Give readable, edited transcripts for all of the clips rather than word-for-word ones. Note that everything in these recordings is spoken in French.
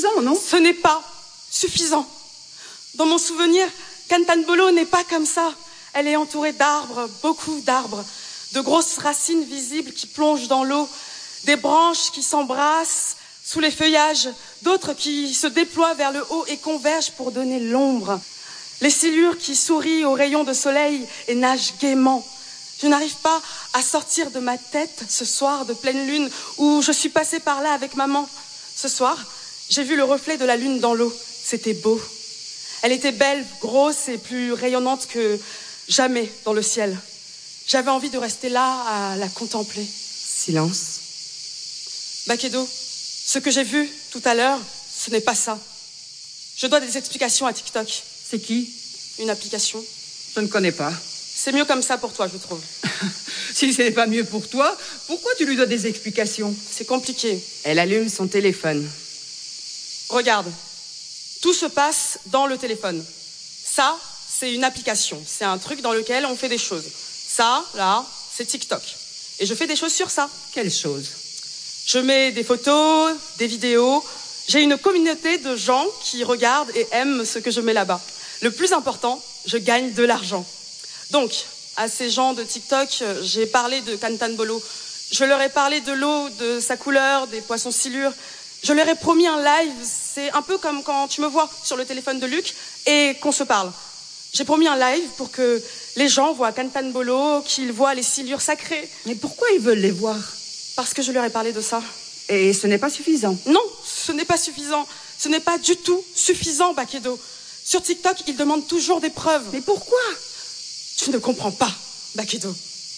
suffisant, non? Ce n'est pas suffisant. Dans mon souvenir, Cantanbolo n'est pas comme ça. Elle est entourée d'arbres, beaucoup d'arbres, de grosses racines visibles qui plongent dans l'eau, des branches qui s'embrassent sous les feuillages, d'autres qui se déploient vers le haut et convergent pour donner l'ombre. Les silures qui sourient aux rayons de soleil et nagent gaiement. Je n'arrive pas à sortir de ma tête ce soir de pleine lune où je suis passée par là avec maman. Ce soir, j'ai vu le reflet de la lune dans l'eau. C'était beau. Elle était belle, grosse et plus rayonnante que jamais dans le ciel. J'avais envie de rester là à la contempler. Silence. Bakedo, ce que j'ai vu tout à l'heure, ce n'est pas ça. Je dois des explications à TikTok. C'est qui? Une application. Je ne connais pas. C'est mieux comme ça pour toi, je trouve. Si ce n'est pas mieux pour toi, pourquoi tu lui donnes des explications? C'est compliqué. Elle allume son téléphone. Regarde, tout se passe dans le téléphone. Ça, c'est une application. C'est un truc dans lequel on fait des choses. Ça, là, c'est TikTok. Et je fais des choses sur ça. Quelle chose? Je mets des photos, des vidéos. J'ai une communauté de gens qui regardent et aiment ce que je mets là-bas. Le plus important, je gagne de l'argent. Donc, à ces gens de TikTok, j'ai parlé de Cantanbolo. Je leur ai parlé de l'eau, de sa couleur, des poissons silures. Je leur ai promis un live. C'est un peu comme quand tu me vois sur le téléphone de Luc et qu'on se parle. J'ai promis un live pour que les gens voient Cantanbolo, qu'ils voient les silures sacrées. Mais pourquoi ils veulent les voir? Parce que je leur ai parlé de ça. Et ce n'est pas suffisant? Non, ce n'est pas suffisant. Ce n'est pas du tout suffisant, Bakedo. Sur TikTok, ils demandent toujours des preuves. Mais pourquoi? Tu ne comprends pas, Bakedo.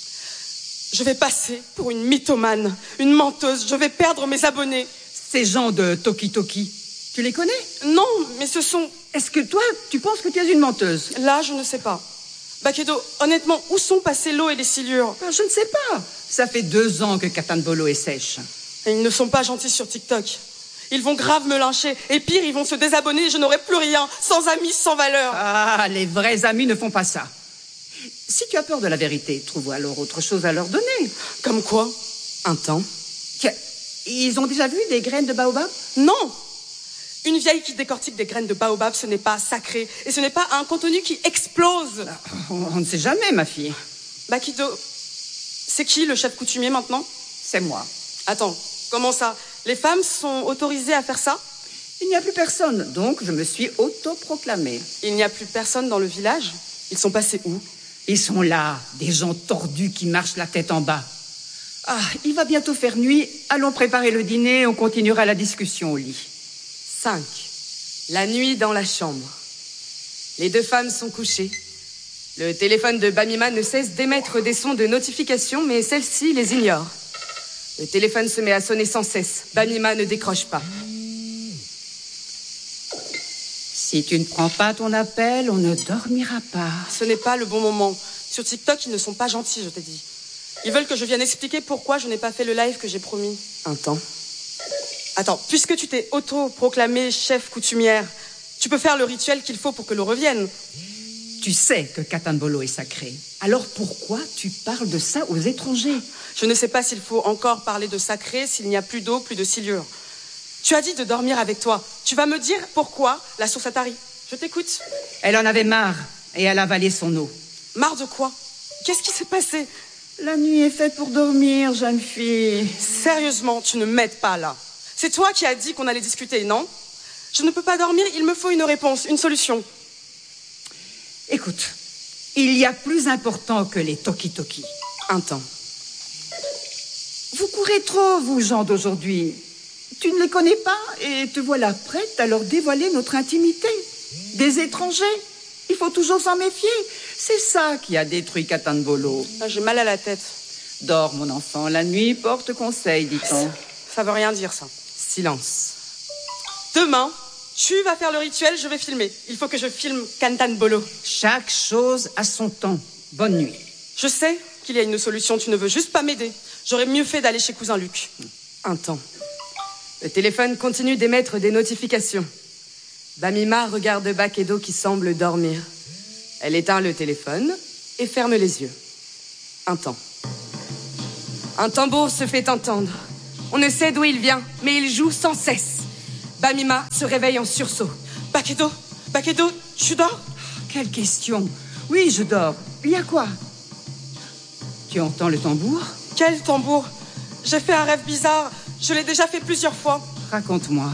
Je vais passer pour une mythomane, une menteuse. Je vais perdre mes abonnés. Ces gens de Toki Toki, tu les connais? Non, mais ce sont... Est-ce que toi, tu penses que tu es une menteuse? Là, je ne sais pas. Bakedo, honnêtement, où sont passées l'eau et les silures? Je ne sais pas. Ça fait 2 ans que Cantanbolo est sèche. Et ils ne sont pas gentils sur TikTok. Ils vont grave me lyncher. Et pire, ils vont se désabonner et je n'aurai plus rien. Sans amis, sans valeur. Ah, les vrais amis ne font pas ça. Si tu as peur de la vérité, trouve alors autre chose à leur donner. Comme quoi? Un temps. Tiens, ils ont déjà vu des graines de baobab? Non. Une vieille qui décortique des graines de baobab, ce n'est pas sacré. Et ce n'est pas un contenu qui explose. On ne sait jamais, ma fille. Bakedo, c'est qui le chef coutumier maintenant? C'est moi. Attends, comment ça? Les femmes sont autorisées à faire ça? Il n'y a plus personne, donc je me suis autoproclamée. Il n'y a plus personne dans le village? Ils sont passés où? Ils sont là, des gens tordus qui marchent la tête en bas. Ah, il va bientôt faire nuit. Allons préparer le dîner, on continuera la discussion au lit. 5. La nuit dans la chambre. Les 2 femmes sont couchées. Le téléphone de Bamima ne cesse d'émettre des sons de notification, mais celle-ci les ignore. Le téléphone se met à sonner sans cesse. Bamima ne décroche pas. Si tu ne prends pas ton appel, on ne dormira pas. Ce n'est pas le bon moment. Sur TikTok, ils ne sont pas gentils, je t'ai dit. Ils veulent que je vienne expliquer pourquoi je n'ai pas fait le live que j'ai promis. Un temps. Attends, puisque tu t'es auto-proclamée chef coutumière, tu peux faire le rituel qu'il faut pour que l'eau revienne. Tu sais que Cantanbolo est sacré. Alors pourquoi tu parles de ça aux étrangers? Je ne sais pas s'il faut encore parler de sacré s'il n'y a plus d'eau, plus de silures. Tu as dit de dormir avec toi. Tu vas me dire pourquoi la source a tari. Je t'écoute. Elle en avait marre et elle a avalé son eau. Marre de quoi? Qu'est-ce qui s'est passé? La nuit est faite pour dormir, jeune fille. Sérieusement, tu ne m'aides pas là. C'est toi qui as dit qu'on allait discuter, non? Je ne peux pas dormir, il me faut une réponse, une solution. Écoute, il y a plus important que les toki-toki. Un temps. Vous courez trop, vous gens d'aujourd'hui. Tu ne les connais pas et te voilà prête à leur dévoiler notre intimité. Des étrangers, il faut toujours s'en méfier. C'est ça qui a détruit Cantanbolo. Ah, j'ai mal à la tête. Dors, mon enfant, la nuit porte conseil, dit-on. Ça veut rien dire, ça. Silence. Demain, tu vas faire le rituel, je vais filmer. Il faut que je filme Cantanbolo. Chaque chose a son temps. Bonne nuit. Je sais qu'il y a une solution, tu ne veux juste pas m'aider. J'aurais mieux fait d'aller chez cousin Luc. Un temps. Le téléphone continue d'émettre des notifications. Bamima regarde Bakedo qui semble dormir. Elle éteint le téléphone et ferme les yeux. Un temps. Un tambour se fait entendre. On ne sait d'où il vient, mais il joue sans cesse. Bamima se réveille en sursaut. Bakedo, tu dors? Quelle question. Oui, je dors. Il y a quoi? Tu entends le tambour? Quel tambour? J'ai fait un rêve bizarre. Je l'ai déjà fait plusieurs fois. Raconte-moi.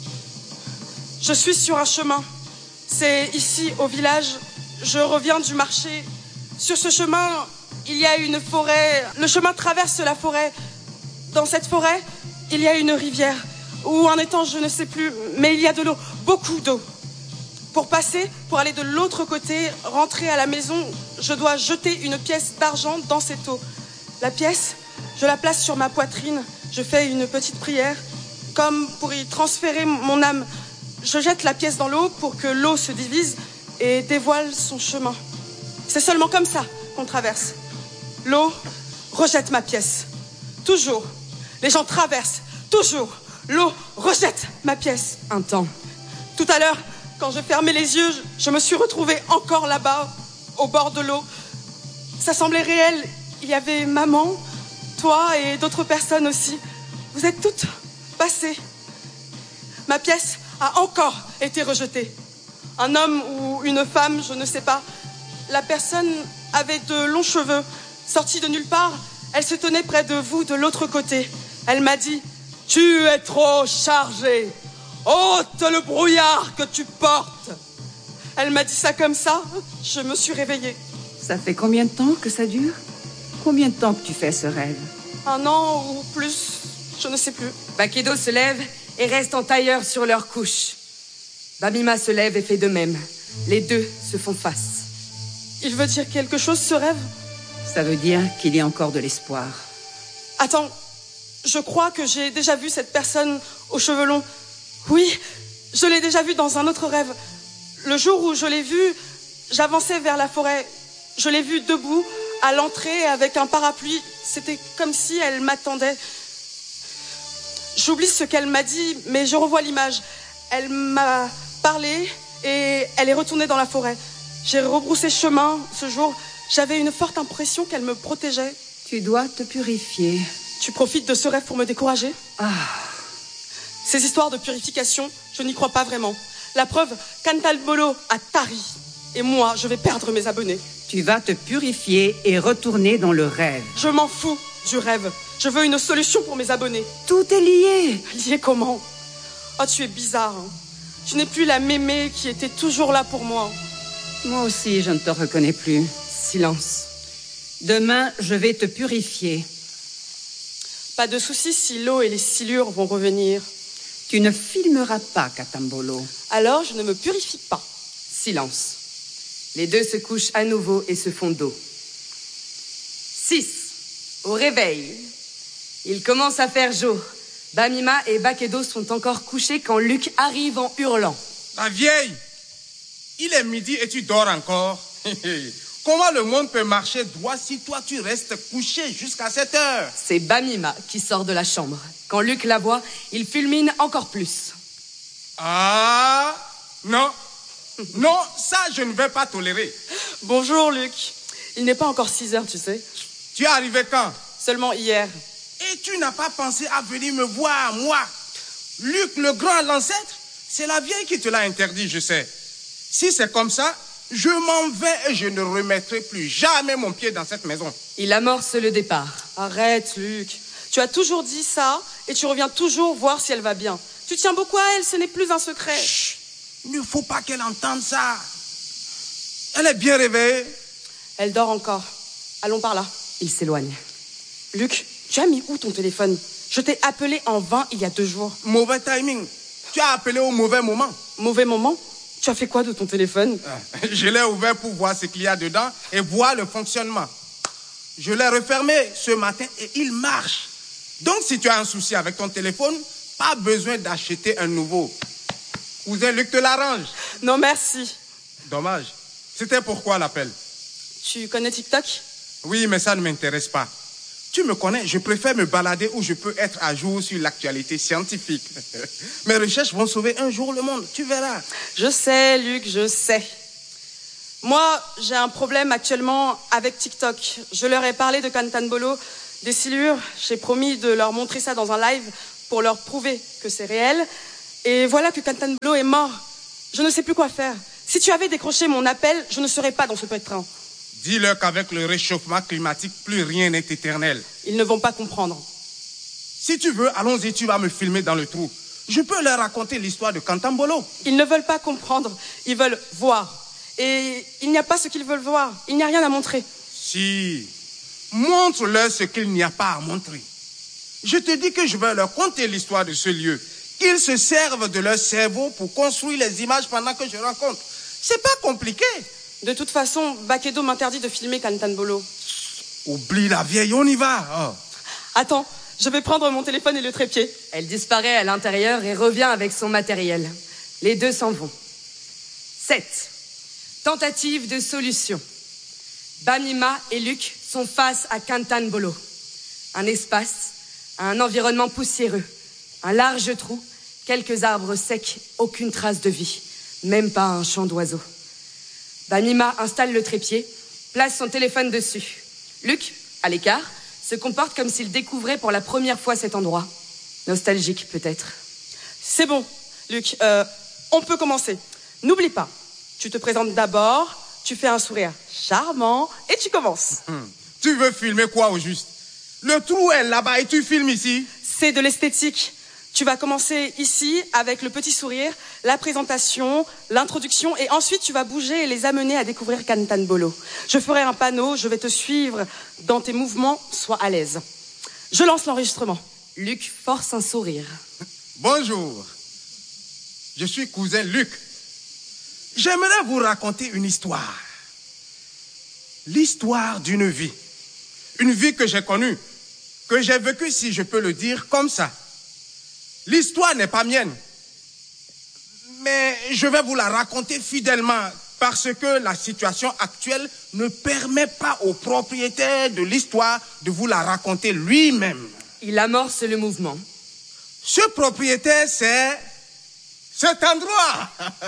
Je suis sur un chemin. C'est ici, au village. Je reviens du marché. Sur ce chemin, il y a une forêt. Le chemin traverse la forêt. Dans cette forêt, il y a une rivière. Ou un étang, je ne sais plus. Mais il y a de l'eau. Beaucoup d'eau. Pour passer, pour aller de l'autre côté, rentrer à la maison, je dois jeter une pièce d'argent dans cette eau. La pièce, je la place sur ma poitrine. Je fais une petite prière, comme pour y transférer mon âme. Je jette la pièce dans l'eau pour que l'eau se divise et dévoile son chemin. C'est seulement comme ça qu'on traverse. L'eau rejette ma pièce. Toujours. Les gens traversent. Toujours. L'eau rejette ma pièce. Un temps. Tout à l'heure, quand je fermais les yeux, je me suis retrouvée encore là-bas, au bord de l'eau. Ça semblait réel. Il y avait maman, toi et d'autres personnes aussi. Vous êtes toutes passées. Ma pièce a encore été rejetée. Un homme ou une femme, je ne sais pas. La personne avait de longs cheveux. Sortie de nulle part, elle se tenait près de vous de l'autre côté. Elle m'a dit « Tu es trop chargé. Ôte le brouillard que tu portes. » Elle m'a dit ça comme ça. Je me suis réveillée. Ça fait combien de temps que ça dure? Combien de temps que tu fais ce rêve? 1 an ou plus, je ne sais plus. Bakedo se lève et reste en tailleur sur leur couche. Bamima se lève et fait de même. Les deux se font face. Il veut dire quelque chose, ce rêve? Ça veut dire qu'il y a encore de l'espoir. Attends, je crois que j'ai déjà vu cette personne aux cheveux longs. Oui, je l'ai déjà vue dans un autre rêve. Le jour où je l'ai vue, j'avançais vers la forêt. Je l'ai vue debout, à l'entrée, avec un parapluie. C'était comme si elle m'attendait. J'oublie ce qu'elle m'a dit, mais je revois l'image. Elle m'a parlé et elle est retournée dans la forêt. J'ai rebroussé chemin ce jour. J'avais une forte impression qu'elle me protégeait. Tu dois te purifier. Tu profites de ce rêve pour me décourager? Ces histoires de purification, je n'y crois pas vraiment. La preuve, Cantalbolo a tari. Et moi, je vais perdre mes abonnés. Tu vas te purifier et retourner dans le rêve. Je m'en fous du rêve. Je veux une solution pour mes abonnés. Tout est lié. Lié comment? Oh, tu es bizarre. Hein. Tu n'es plus la mémé qui était toujours là pour moi. Moi aussi, je ne te reconnais plus. Silence. Demain, je vais te purifier. Pas de souci si l'eau et les silures vont revenir. Tu ne filmeras pas, Katambolo. Alors, je ne me purifie pas. Silence. Les deux se couchent à nouveau et se font dos. 6. Au réveil. Il commence à faire jour. Bamima et Bakedo sont encore couchés quand Luc arrive en hurlant. La vieille, il est midi et tu dors encore. Comment le monde peut marcher droit si toi tu restes couché jusqu'à 7 heures? C'est Bamima qui sort de la chambre. Quand Luc la voit, il fulmine encore plus. Ah, non. Non, ça je ne vais pas tolérer. Bonjour Luc. Il n'est pas encore 6 heures, tu sais. Tu es arrivé quand? Seulement hier. Et tu n'as pas pensé à venir me voir, moi? Luc, le grand, l'ancêtre, c'est la vieille qui te l'a interdit, je sais. Si c'est comme ça, je m'en vais et je ne remettrai plus jamais mon pied dans cette maison. Il amorce le départ. Arrête, Luc. Tu as toujours dit ça et tu reviens toujours voir si elle va bien. Tu tiens beaucoup à elle, ce n'est plus un secret. Chut, il ne faut pas qu'elle entende ça. Elle est bien réveillée. Elle dort encore. Allons par là. Il s'éloigne. Luc, tu as mis où ton téléphone? Je t'ai appelé en vain il y a 2 jours. Mauvais timing. Tu as appelé au mauvais moment. Mauvais moment? Tu as fait quoi de ton téléphone? Je l'ai ouvert pour voir ce qu'il y a dedans et voir le fonctionnement. Je l'ai refermé ce matin et il marche. Donc si tu as un souci avec ton téléphone, pas besoin d'acheter un nouveau. Cousin Luc te l'arrange. Non, merci. Dommage. C'était pourquoi l'appel? Tu connais TikTok? Oui, mais ça ne m'intéresse pas. Tu me connais, je préfère me balader où je peux être à jour sur l'actualité scientifique. Mes recherches vont sauver un jour le monde, tu verras. Je sais, Luc, je sais. Moi, j'ai un problème actuellement avec TikTok. Je leur ai parlé de Cantalbolo, des silures. J'ai promis de leur montrer ça dans un live pour leur prouver que c'est réel. Et voilà que Kantan Bolo est mort. Je ne sais plus quoi faire. Si tu avais décroché mon appel, je ne serais pas dans ce pétrin. Dis-leur qu'avec le réchauffement climatique, plus rien n'est éternel. Ils ne vont pas comprendre. Si tu veux, allons-y, tu vas me filmer dans le trou. Je peux leur raconter l'histoire de Kantan Bolo. Ils ne veulent pas comprendre, ils veulent voir. Et il n'y a pas ce qu'ils veulent voir. Il n'y a rien à montrer. Si, montre-leur ce qu'il n'y a pas à montrer. Je te dis que je vais leur conter l'histoire de ce lieu. Qu'ils se servent de leur cerveau pour construire les images pendant que je raconte. C'est pas compliqué. De toute façon, Bakedo m'interdit de filmer Kantan Bolo. Oublie la vieille, on y va. Oh. Attends, je vais prendre mon téléphone et le trépied. Elle disparaît à l'intérieur et revient avec son matériel. Les deux s'en vont. 7. Tentative de solution. Bamima et Luc sont face à Kantan Bolo. Un espace, un environnement poussiéreux, un large trou, quelques arbres secs, aucune trace de vie, même pas un chant d'oiseaux. Bamima installe le trépied, place son téléphone dessus. Luc, à l'écart, se comporte comme s'il découvrait pour la première fois cet endroit. Nostalgique, peut-être. C'est bon, Luc, on peut commencer. N'oublie pas, tu te présentes d'abord, tu fais un sourire charmant et tu commences. Tu veux filmer quoi au juste? Le trou est là-bas et tu filmes ici? C'est de l'esthétique. Tu vas commencer ici avec le petit sourire, la présentation, l'introduction et ensuite tu vas bouger et les amener à découvrir Kantan Bolo. Je ferai un panneau, je vais te suivre dans tes mouvements, sois à l'aise. Je lance l'enregistrement. Luc force un sourire. Bonjour, je suis cousin Luc. J'aimerais vous raconter une histoire. L'histoire d'une vie. Une vie que j'ai connue, que j'ai vécue, si je peux le dire, comme ça. L'histoire n'est pas mienne, mais je vais vous la raconter fidèlement parce que la situation actuelle ne permet pas au propriétaire de l'histoire de vous la raconter lui-même. Il amorce le mouvement. Ce propriétaire, c'est cet endroit.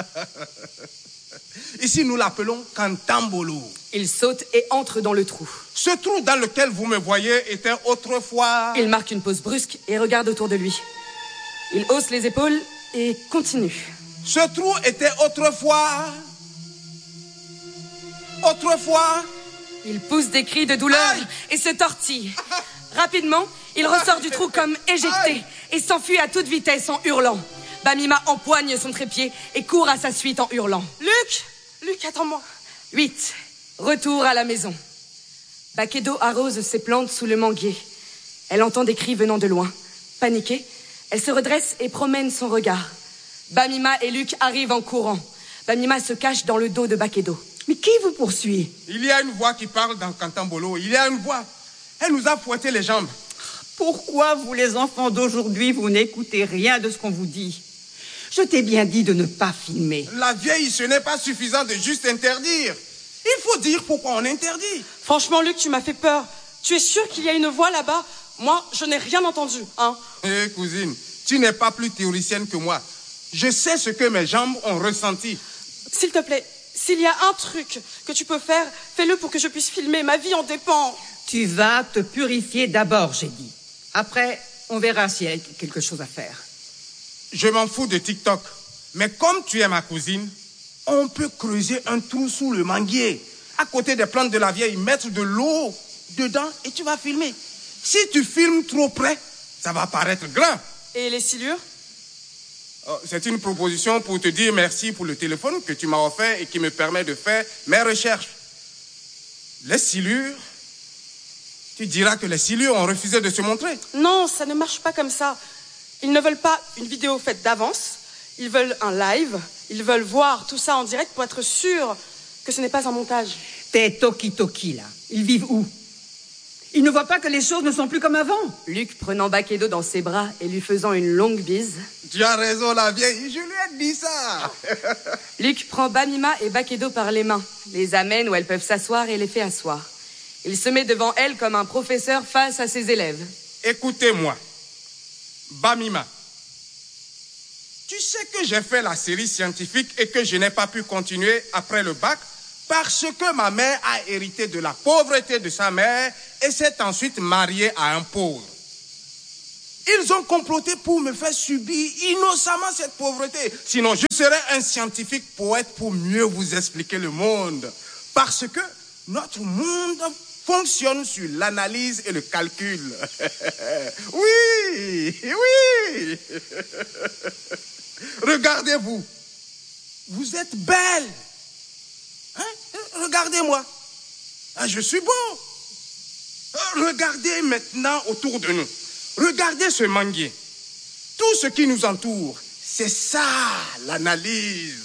Ici, nous l'appelons Kantan Bolo. Il saute et entre dans le trou. Ce trou dans lequel vous me voyez était autrefois... Il marque une pause brusque et regarde autour de lui. Il hausse les épaules et continue. Ce trou était autrefois... Il pousse des cris de douleur et se tortille. Rapidement, il ressort du trou comme éjecté et s'enfuit à toute vitesse en hurlant. Bamima empoigne son trépied et court à sa suite en hurlant. Luc, attends-moi. 8. Retour à la maison. Bakedo arrose ses plantes sous le manguier. Elle entend des cris venant de loin. Paniquée, elle se redresse et promène son regard. Bamima et Luc arrivent en courant. Bamima se cache dans le dos de Bakedo. Mais qui vous poursuit? Il y a une voix qui parle dans Kantan Bolo. Il y a une voix. Elle nous a fouetté les jambes. Pourquoi vous, les enfants d'aujourd'hui, vous n'écoutez rien de ce qu'on vous dit? Je t'ai bien dit de ne pas filmer. La vieille, ce n'est pas suffisant de juste interdire. Il faut dire pourquoi on interdit. Franchement, Luc, tu m'as fait peur. Tu es sûr qu'il y a une voix là-bas? Moi, je n'ai rien entendu, hein. Eh, cousine, tu n'es pas plus théoricienne que moi. Je sais ce que mes jambes ont ressenti. S'il te plaît, s'il y a un truc que tu peux faire, fais-le pour que je puisse filmer. Ma vie en dépend. Tu vas te purifier d'abord, j'ai dit. Après, on verra s'il y a quelque chose à faire. Je m'en fous de TikTok. Mais comme tu es ma cousine, on peut creuser un trou sous le manguier, à côté des plantes de la vieille, mettre de l'eau dedans et tu vas filmer. Si tu filmes trop près, ça va paraître grand. Et les silures? C'est une proposition pour te dire merci pour le téléphone que tu m'as offert et qui me permet de faire mes recherches. Les silures, tu diras que les silures ont refusé de se montrer. Non, ça ne marche pas comme ça. Ils ne veulent pas une vidéo faite d'avance. Ils veulent un live. Ils veulent voir tout ça en direct pour être sûrs que ce n'est pas un montage. Tes toki-toki, là, ils vivent où? Ils ne voient pas que les choses ne sont plus comme avant. Luc prenant Bakedo dans ses bras et lui faisant une longue bise. Tu as raison, la vieille, je lui ai dit ça. Luc prend Bamima et Bakedo par les mains, les amène où elles peuvent s'asseoir et les fait asseoir. Il se met devant elles comme un professeur face à ses élèves. Écoutez-moi, Bamima. Tu sais que j'ai fait la série scientifique et que je n'ai pas pu continuer après le bac parce que ma mère a hérité de la pauvreté de sa mère et s'est ensuite mariée à un pauvre. Ils ont comploté pour me faire subir innocemment cette pauvreté. Sinon, je serais un scientifique poète pour mieux vous expliquer le monde. Parce que notre monde fonctionne sur l'analyse et le calcul. Oui, oui. Regardez-vous. Vous êtes belle. Hein? Regardez-moi. Ah, je suis beau. Regardez maintenant autour de nous. Regardez ce manguier. Tout ce qui nous entoure, c'est ça l'analyse.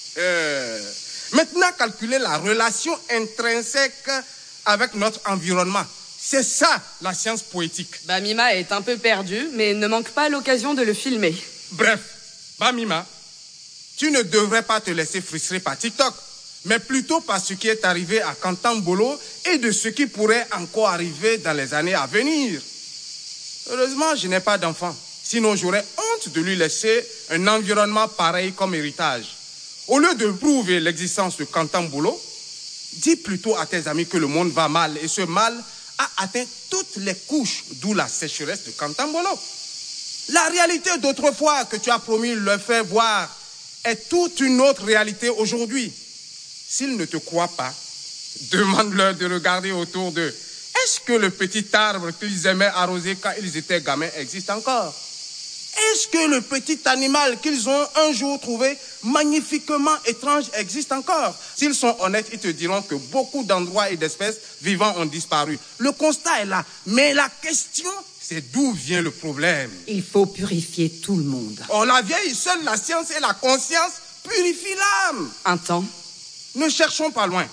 Maintenant, calculer la relation intrinsèque avec notre environnement. C'est ça la science poétique. Bamima est un peu perdu, mais ne manque pas l'occasion de le filmer. Bref, Bamima, tu ne devrais pas te laisser frustrer par TikTok, mais plutôt par ce qui est arrivé à Kantambolo et de ce qui pourrait encore arriver dans les années à venir. Heureusement, je n'ai pas d'enfant. Sinon, j'aurais honte de lui laisser un environnement pareil comme héritage. Au lieu de prouver l'existence de Kantambolo, dis plutôt à tes amis que le monde va mal. Et ce mal a atteint toutes les couches, d'où la sécheresse de Kantambolo. La réalité d'autrefois que tu as promis leur faire voir est toute une autre réalité aujourd'hui. S'ils ne te croient pas, demande-leur de regarder autour d'eux. Est-ce que le petit arbre qu'ils aimaient arroser quand ils étaient gamins existe encore? Est-ce que le petit animal qu'ils ont un jour trouvé magnifiquement étrange existe encore? S'ils sont honnêtes, ils te diront que beaucoup d'endroits et d'espèces vivantes ont disparu. Le constat est là. Mais la question, c'est d'où vient le problème. Il faut purifier tout le monde. Oh, la vieille, seule la science et la conscience purifient l'âme. Un temps. Ne cherchons pas loin.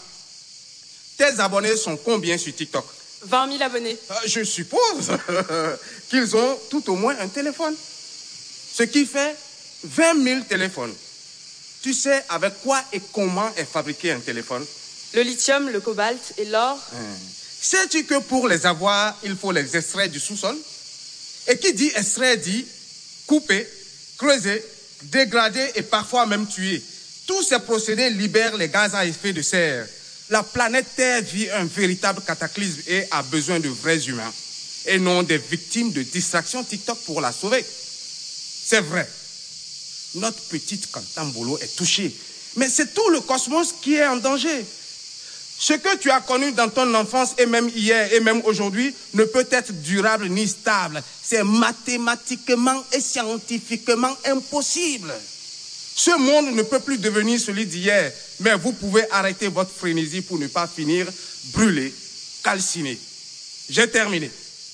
Tes abonnés sont combien sur TikTok? 20 000 abonnés. Je suppose qu'ils ont tout au moins un téléphone. Ce qui fait 20 000 téléphones. Tu sais avec quoi et comment est fabriqué un téléphone? Le lithium, le cobalt et l'or. Sais-tu que pour les avoir, il faut les extraire du sous-sol? Et qui dit extraire dit couper, creuser, dégrader et parfois même tuer. Tous ces procédés libèrent les gaz à effet de serre. La planète Terre vit un véritable cataclysme et a besoin de vrais humains et non des victimes de distractions TikTok pour la sauver. C'est vrai, notre petite Kantambolo est touchée, mais c'est tout le cosmos qui est en danger. Ce que tu as connu dans ton enfance et même hier et même aujourd'hui ne peut être durable ni stable. C'est mathématiquement et scientifiquement impossible. Ce monde ne peut plus devenir celui d'hier, mais vous pouvez arrêter votre frénésie pour ne pas finir brûlé, calciné. J'ai terminé.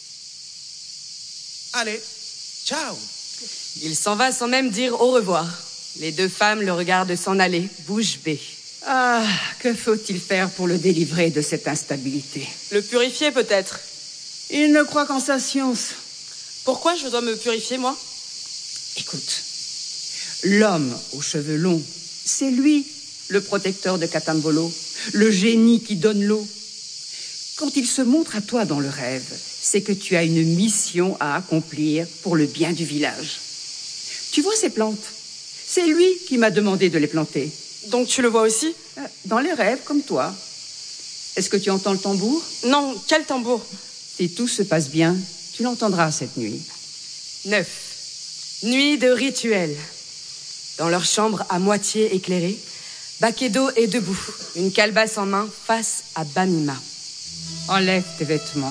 Allez, ciao. Il s'en va sans même dire au revoir. Les deux femmes le regardent s'en aller, bouche bée. Ah, que faut-il faire pour le délivrer de cette instabilité? Le purifier peut-être. Il ne croit qu'en sa science. Pourquoi je dois me purifier, moi? Écoute, l'homme aux cheveux longs, c'est lui, le protecteur de Kantambolo, le génie qui donne l'eau. Quand il se montre à toi dans le rêve, c'est que tu as une mission à accomplir pour le bien du village. Tu vois ces plantes? C'est lui qui m'a demandé de les planter. Donc tu le vois aussi? Dans les rêves, comme toi. Est-ce que tu entends le tambour? Non, quel tambour? Si tout se passe bien, tu l'entendras cette nuit. 9. Nuit de rituel. Dans leur chambre à moitié éclairée, Bakedo est debout, une calebasse en main, face à Bamima. Enlève tes vêtements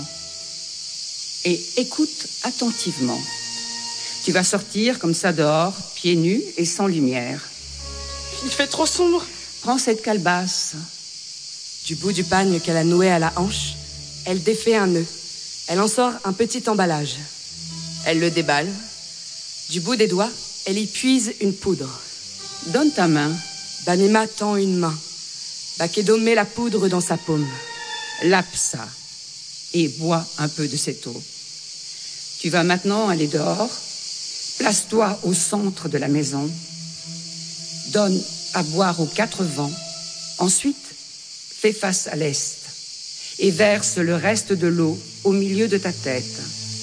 et écoute attentivement. Tu vas sortir comme ça dehors, pieds nus et sans lumière. Il fait trop sombre. Prends cette calebasse. Du bout du pagne qu'elle a noué à la hanche, elle défait un nœud. Elle en sort un petit emballage. Elle le déballe. Du bout des doigts, elle y puise une poudre. Donne ta main. Bamima tend une main. Bakedo met la poudre dans sa paume. Lape ça et bois un peu de cette eau. Tu vas maintenant aller dehors. Place-toi au centre de la maison. Donne à boire aux 4 vents. Ensuite, fais face à l'est et verse le reste de l'eau au milieu de ta tête.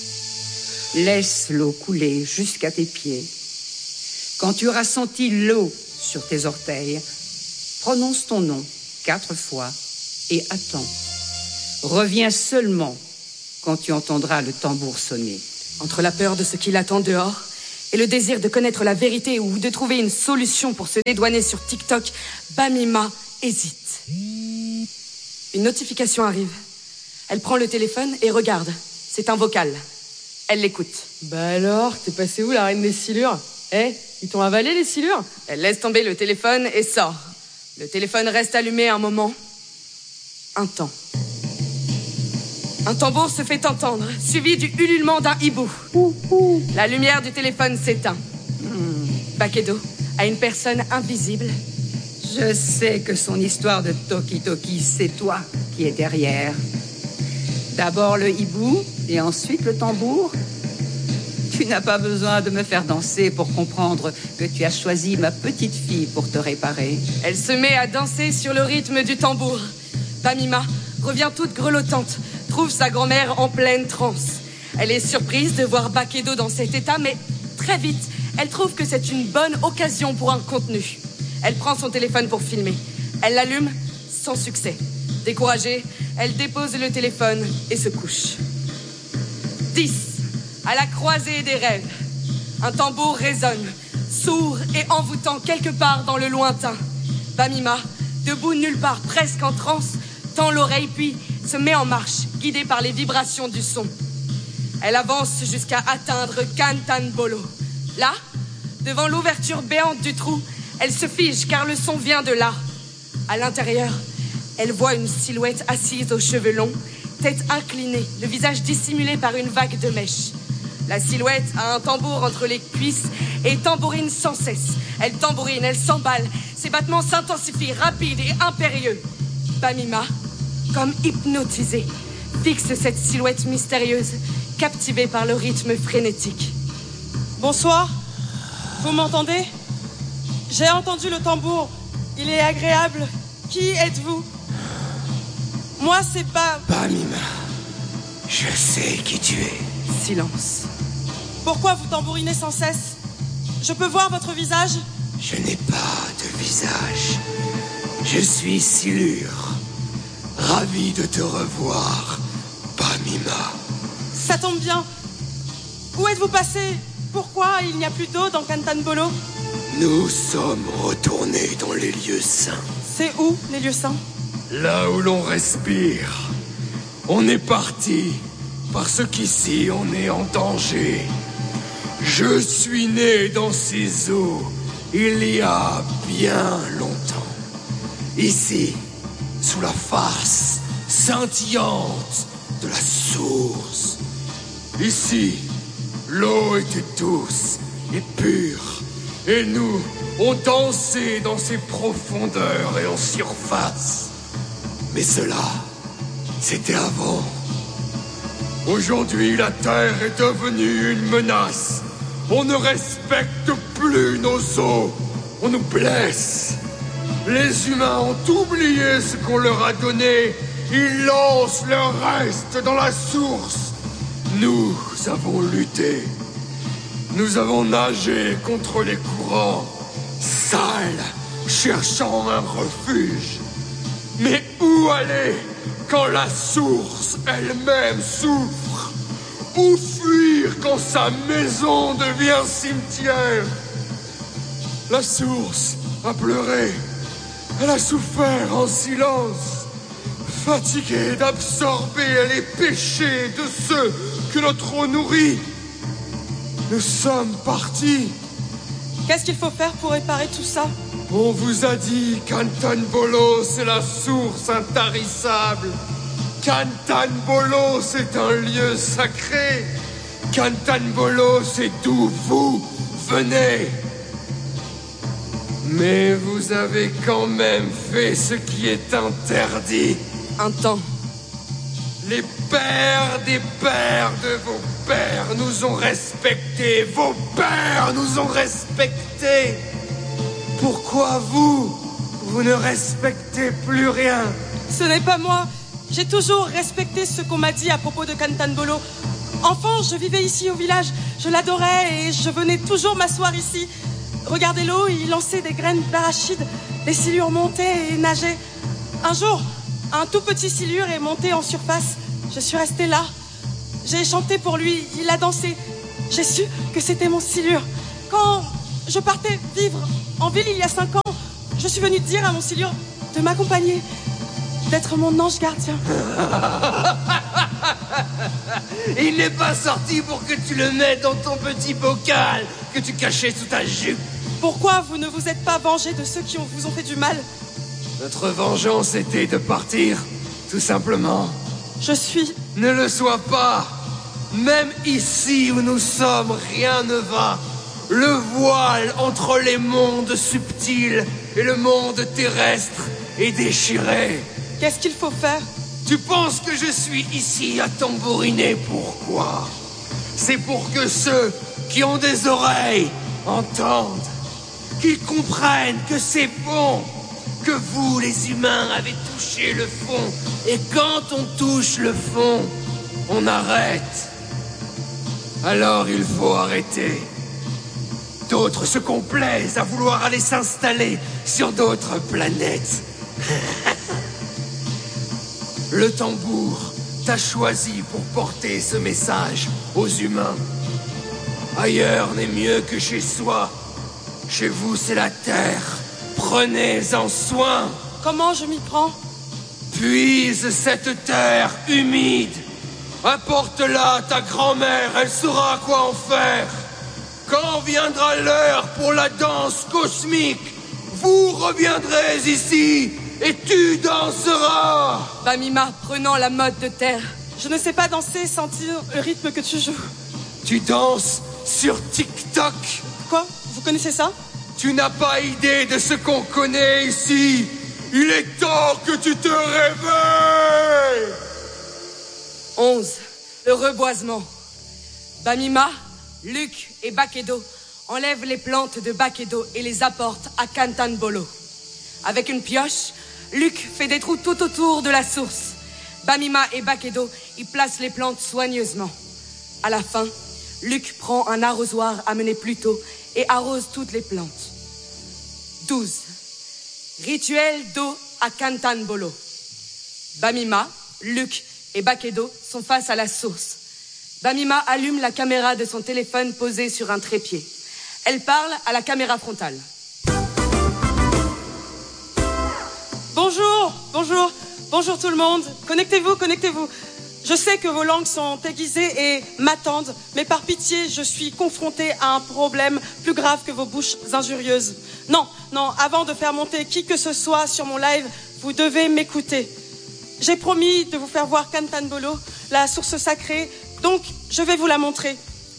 Laisse l'eau couler jusqu'à tes pieds. Quand tu auras senti l'eau sur tes orteils, prononce ton nom 4 fois et attends. Reviens seulement quand tu entendras le tambour sonner. Entre la peur de ce qui l'attend dehors et le désir de connaître la vérité ou de trouver une solution pour se dédouaner sur TikTok, Bamima hésite. Une notification arrive. Elle prend le téléphone et regarde. C'est un vocal. Elle l'écoute. Bah alors, t'es passé où la reine des silures? Ils t'ont avalé les silures? Elle laisse tomber le téléphone et sort. Le téléphone reste allumé un moment. Un temps. Un tambour se fait entendre, suivi du ululement d'un hibou. La lumière du téléphone s'éteint. Bakedo a une personne invisible. Je sais que son histoire de Toki-Toki, c'est toi qui es derrière. D'abord le hibou et ensuite le tambour. Tu n'as pas besoin de me faire danser pour comprendre que tu as choisi ma petite fille pour te réparer. Elle se met à danser sur le rythme du tambour. Bamima revient toute grelottante, trouve sa grand-mère en pleine transe. Elle est surprise de voir Bakedo dans cet état, mais très vite, elle trouve que c'est une bonne occasion pour un contenu. Elle prend son téléphone pour filmer. Elle l'allume sans succès. Découragée, elle dépose le téléphone et se couche. 10. À la croisée des rêves. Un tambour résonne, sourd et envoûtant quelque part dans le lointain. Bamima, debout nulle part, presque en transe, tend l'oreille puis se met en marche, guidée par les vibrations du son. Elle avance jusqu'à atteindre Kantanbolo. Là, devant l'ouverture béante du trou, elle se fige car le son vient de là. À l'intérieur, elle voit une silhouette assise aux cheveux longs, tête inclinée, le visage dissimulé par une vague de mèches. La silhouette a un tambour entre les cuisses et tambourine sans cesse. Elle tambourine, elle s'emballe, ses battements s'intensifient, rapides et impérieux. Bamima, comme hypnotisée, fixe cette silhouette mystérieuse, captivée par le rythme frénétique. Bonsoir, vous m'entendez? J'ai entendu le tambour, il est agréable. Qui êtes-vous? Moi, c'est Bamima, je sais qui tu es. Silence. Pourquoi vous tambourinez sans cesse? Je peux voir votre visage? Je n'ai pas de visage. Je suis Silure. Ravi de te revoir, Bamima. Ça tombe bien. Où êtes-vous passé? Pourquoi il n'y a plus d'eau dans Kantanbolo? Nous sommes retournés dans les lieux saints. C'est où, les lieux saints? Là où l'on respire. On est parti, parce qu'ici on est en danger. Je suis né dans ces eaux, il y a bien longtemps. Ici, sous la face scintillante de la source. Ici, l'eau était douce et pure, et nous, on dansait dans ses profondeurs et en surface. Mais cela, c'était avant. Aujourd'hui, la Terre est devenue une menace. On ne respecte plus nos eaux. On nous blesse. Les humains ont oublié ce qu'on leur a donné. Ils lancent leur reste dans la source. Nous avons lutté. Nous avons nagé contre les courants, sales, cherchant un refuge. Mais où aller quand la source elle-même souffre? Où fuir quand sa maison devient cimetière? La source a pleuré. Elle a souffert en silence, fatiguée d'absorber les péchés de ceux que notre eau nourrit. Nous sommes partis. Qu'est-ce qu'il faut faire pour réparer tout ça? On vous a dit Kantanbolo, c'est la source intarissable. Kantanbolo, c'est un lieu sacré. Kantanbolo, c'est d'où vous venez. Mais vous avez quand même fait ce qui est interdit. Un temps. Les pères des pères de vos pères nous ont respectés. Vos pères nous ont respectés. Pourquoi vous ne respectez plus rien? Ce n'est pas moi. J'ai toujours respecté ce qu'on m'a dit à propos de Kantanbolo. Enfant, je vivais ici au village. Je l'adorais et je venais toujours m'asseoir ici. Regardez l'eau, il lançait des graines d'arachide. Les silures montaient et nageaient. Un jour, un tout petit silure est monté en surface. Je suis restée là, J'ai chanté pour lui, il a dansé. J'ai su que c'était mon silure. Quand je partais vivre en ville il y a 5 ans, je suis venue dire à mon silure de m'accompagner, d'être mon ange gardien. Il n'est pas sorti pour que tu le mettes dans ton petit bocal que tu cachais sous ta jupe. Pourquoi vous ne vous êtes pas vengé de ceux qui vous ont fait du mal? Notre vengeance était de partir, tout simplement. Je suis... Ne le sois pas. Même ici où nous sommes, rien ne va. Le voile entre les mondes subtils et le monde terrestre est déchiré. Qu'est-ce qu'il faut faire? Tu penses que je suis ici à tambouriner? Pourquoi? C'est pour que ceux qui ont des oreilles entendent, qu'ils comprennent que c'est bon, que vous, les humains, avez touché le fond. Et quand on touche le fond, on arrête. Alors il faut arrêter. D'autres se complaisent à vouloir aller s'installer sur d'autres planètes. Le tambour t'a choisi pour porter ce message aux humains. Ailleurs n'est mieux que chez soi. Chez vous, c'est la terre. Prenez-en soin. Comment je m'y prends? Puise cette terre humide. Apporte-la à ta grand-mère, elle saura quoi en faire. Quand viendra l'heure pour la danse cosmique, vous reviendrez ici et tu danseras. Bamima prenant la mode de terre. Je ne sais pas danser, sentir le rythme que tu joues. Tu danses sur TikTok. Quoi? Vous connaissez ça? Tu n'as pas idée de ce qu'on connaît ici. Il est temps que tu te réveilles. 11. Le reboisement. Bamima, Luc et Bakedo enlèvent les plantes de Bakedo et les apportent à Cantanbolo. Avec une pioche, Luc fait des trous tout autour de la source. Bamima et Bakedo y placent les plantes soigneusement. À la fin, Luc prend un arrosoir amené plus tôt et arrose toutes les plantes. 12. Rituel d'eau à Cantanbolo. Bamima, Luc et Bakedo sont face à la source. Bamima allume la caméra de son téléphone posée sur un trépied. Elle parle à la caméra frontale. Bonjour, bonjour, bonjour tout le monde. Connectez-vous, connectez-vous. Je sais que vos langues sont aiguisées et m'attendent, mais par pitié, je suis confrontée à un problème plus grave que vos bouches injurieuses. Non, avant de faire monter qui que ce soit sur mon live, vous devez m'écouter. J'ai promis de vous faire voir Cantanbolo, la source sacrée, donc je vais vous la montrer.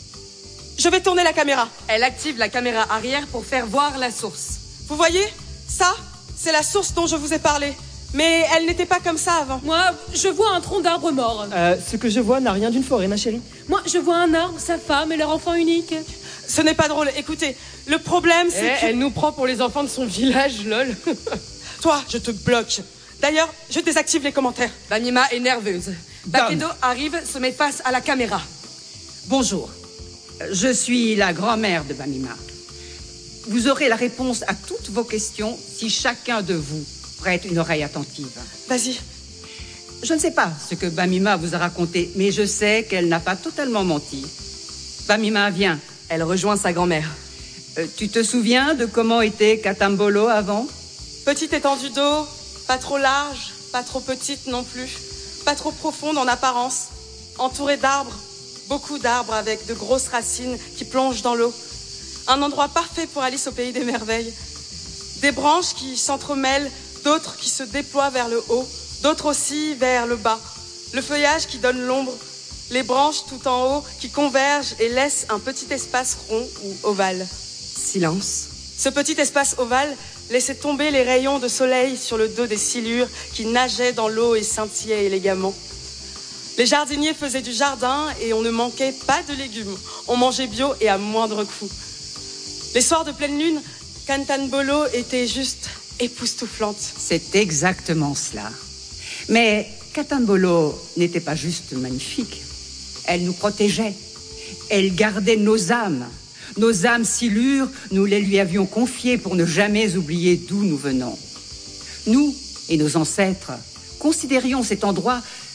Je vais tourner la caméra. Elle active la caméra arrière pour faire voir la source. Vous voyez? Ça, c'est la source dont je vous ai parlé. Mais elle n'était pas comme ça avant. Moi, je vois un tronc d'arbre mort. Ce que je vois n'a rien d'une forêt, ma chérie. Moi, je vois un arbre, sa femme et leur enfant unique. Ce n'est pas drôle. Écoutez, le problème, c'est que... Elle nous prend pour les enfants de son village, lol. Toi, je te bloque. D'ailleurs, je désactive les commentaires. Bamima est nerveuse. Bakedo arrive, se met face à la caméra. Bonjour, je suis la grand-mère de Bamima. Vous aurez la réponse à toutes vos questions si chacun de vous prête une oreille attentive. Vas-y. Je ne sais pas ce que Bamima vous a raconté, mais je sais qu'elle n'a pas totalement menti. Bamima, viens. Elle rejoint sa grand-mère. Tu te souviens de comment était Cantanbolo avant? Petite étendue d'eau, pas trop large, pas trop petite non plus, pas trop profonde en apparence, entourée d'arbres, beaucoup d'arbres avec de grosses racines qui plongent dans l'eau. Un endroit parfait pour Alice au pays des merveilles. Des branches qui s'entremêlent, d'autres qui se déploient vers le haut, d'autres aussi vers le bas. Le feuillage qui donne l'ombre, les branches tout en haut qui convergent et laissent un petit espace rond ou ovale. Silence. Ce petit espace ovale laissait tomber les rayons de soleil sur le dos des silures qui nageaient dans l'eau et scintillaient élégamment. Les jardiniers faisaient du jardin et on ne manquait pas de légumes. On mangeait bio et à moindre coût. Les soirs de pleine lune, Cantanbolo était juste époustouflante. C'est exactement cela. Mais Cantanbolo n'était pas juste magnifique. Elle nous protégeait. Elle gardait nos âmes. Nos âmes silures, nous les lui avions confiées pour ne jamais oublier d'où nous venons. Nous et nos ancêtres considérions cet endroit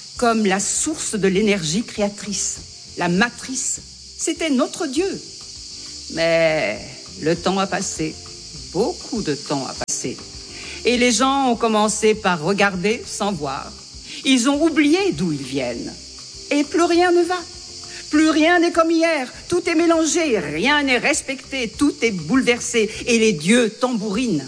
comme la source de l'énergie créatrice, la matrice. C'était notre Dieu. Mais le temps a passé, beaucoup de temps a passé. Et les gens ont commencé par regarder sans voir. Ils ont oublié d'où ils viennent. Et plus rien ne va. Plus rien n'est comme hier. Tout est mélangé, rien n'est respecté, tout est bouleversé. Et les dieux tambourinent.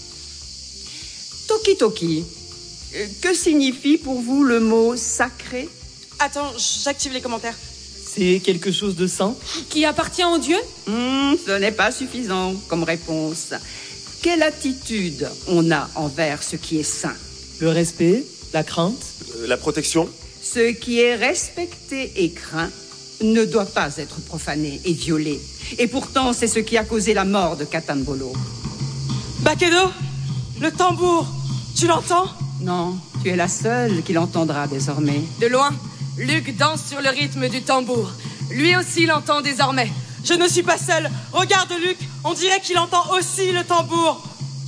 Toki Toki, que signifie pour vous le mot sacré? Attends, j'active les commentaires. C'est quelque chose de saint. Qui appartient aux dieux? Ce n'est pas suffisant comme réponse. Quelle attitude on a envers ce qui est saint? Le respect, la crainte. La protection. Ce qui est respecté et craint ne doit pas être profané et violé. Et pourtant, c'est ce qui a causé la mort de Katanbolo. Bakedo, le tambour, tu l'entends? Non, tu es la seule qui l'entendra désormais. De loin, Luc danse sur le rythme du tambour. Lui aussi l'entend désormais. Je ne suis pas seule. Regarde Luc, on dirait qu'il entend aussi le tambour.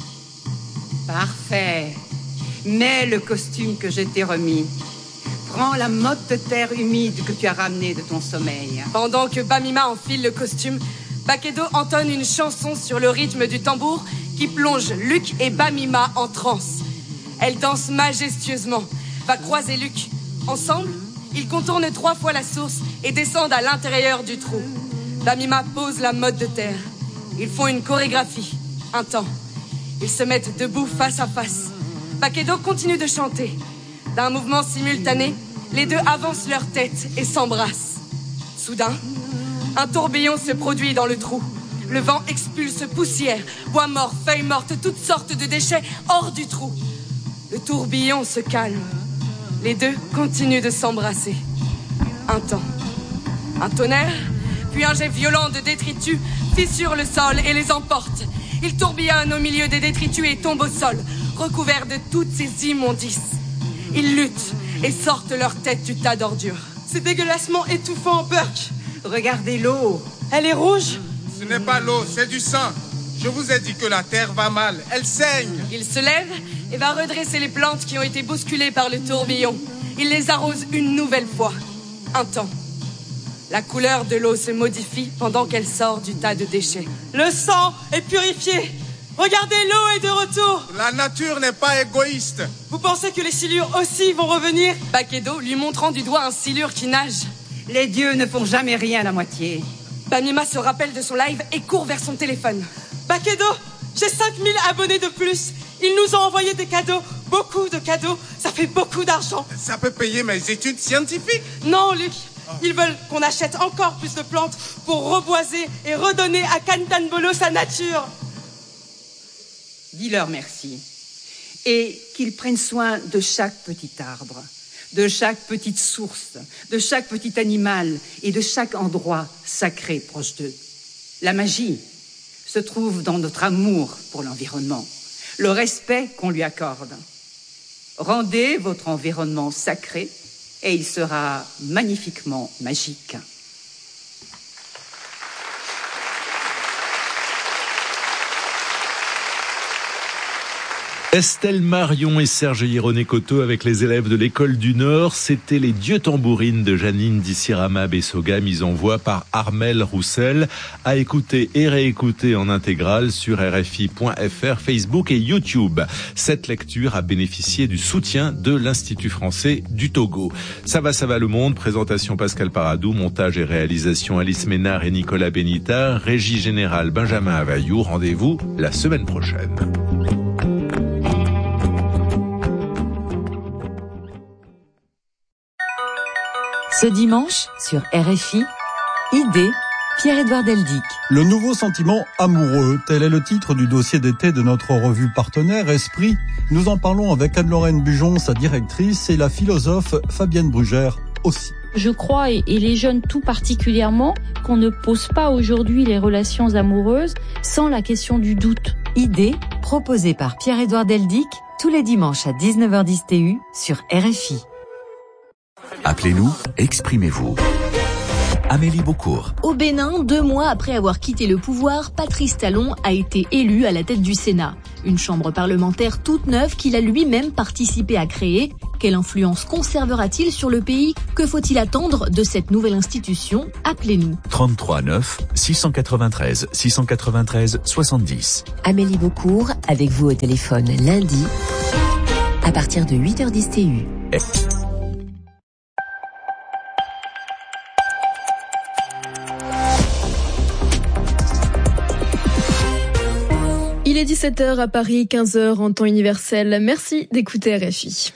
Parfait. Mets le costume que je t'ai remis. Prends la motte de terre humide que tu as ramenée de ton sommeil. Pendant que Bamima enfile le costume, Bakedo entonne une chanson sur le rythme du tambour qui plonge Luc et Bamima en transe. Elle danse majestueusement, va croiser Luc. Ensemble, ils contournent 3 fois la source et descendent à l'intérieur du trou. Bamima pose la motte de terre. Ils font une chorégraphie, un temps. Ils se mettent debout face à face. Bakedo continue de chanter. D'un mouvement simultané, les deux avancent leur tête et s'embrassent. Soudain, un tourbillon se produit dans le trou. Le vent expulse poussière, bois mort, feuilles mortes, toutes sortes de déchets hors du trou. Le tourbillon se calme. Les deux continuent de s'embrasser. Un temps. Un tonnerre, puis un jet violent de détritus fissure le sol et les emporte. Ils tourbillonnent au milieu des détritus et tombent au sol, recouverts de toutes ces immondices. Ils luttent et sortent leur tête du tas d'ordures. C'est dégueulassement étouffant, Burke. Regardez l'eau. Elle est rouge. Ce n'est pas l'eau, c'est du sang. Je vous ai dit que la terre va mal, elle saigne. Il se lève et va redresser les plantes qui ont été bousculées par le tourbillon. Il les arrose une nouvelle fois. Un temps. La couleur de l'eau se modifie pendant qu'elle sort du tas de déchets. Le sang est purifié. Regardez, l'eau est de retour. La nature n'est pas égoïste. Vous pensez que les silures aussi vont revenir? Bakedo lui montrant du doigt un silure qui nage. Les dieux ne font jamais rien à moitié. Bamima se rappelle de son live et court vers son téléphone. Bakedo, j'ai 5000 abonnés de plus. Ils nous ont envoyé des cadeaux, beaucoup de cadeaux. Ça fait beaucoup d'argent. Ça peut payer mes études scientifiques. Non, Luc. Ils veulent qu'on achète encore plus de plantes pour reboiser et redonner à Katanbolo sa nature. Dis-leur merci. Et qu'ils prennent soin de chaque petit arbre, de chaque petite source, de chaque petit animal et de chaque endroit sacré proche d'eux. La magie se trouve dans notre amour pour l'environnement, le respect qu'on lui accorde. Rendez votre environnement sacré et il sera magnifiquement magique. Estelle Marion et Serge Hieroné-Coteau avec les élèves de l'école du Nord. C'était les Dieux tambourines de Janine Dissirama Bessoga, mise en voix par Armel Roussel, à écouter et réécouter en intégrale sur RFI.fr, Facebook et YouTube. Cette lecture a bénéficié du soutien de l'Institut français du Togo. Ça va le monde, présentation Pascal Paradou, montage et réalisation Alice Ménard et Nicolas Benita, régie générale Benjamin Availlou. Rendez-vous la semaine prochaine. Ce dimanche, sur RFI, Idée, Pierre-Édouard Deldic. Le nouveau sentiment amoureux, tel est le titre du dossier d'été de notre revue partenaire Esprit. Nous en parlons avec Anne-Lorraine Bujon, sa directrice, et la philosophe Fabienne Brugère aussi. Je crois, et les jeunes tout particulièrement, qu'on ne pose pas aujourd'hui les relations amoureuses sans la question du doute. Idée, proposée par Pierre-Édouard Deldic, tous les dimanches à 19h10 TU sur RFI. Appelez-nous, exprimez-vous. Amélie Beaucourt. Au Bénin, 2 mois après avoir quitté le pouvoir, Patrice Talon a été élu à la tête du Sénat. Une chambre parlementaire toute neuve qu'il a lui-même participé à créer. Quelle influence conservera-t-il sur le pays ? Que faut-il attendre de cette nouvelle institution ? Appelez-nous. 33 9 693 693 70. Amélie Beaucourt, avec vous au téléphone lundi, à partir de 8h10 TU. Il est 17h à Paris, 15h en temps universel. Merci d'écouter RFI.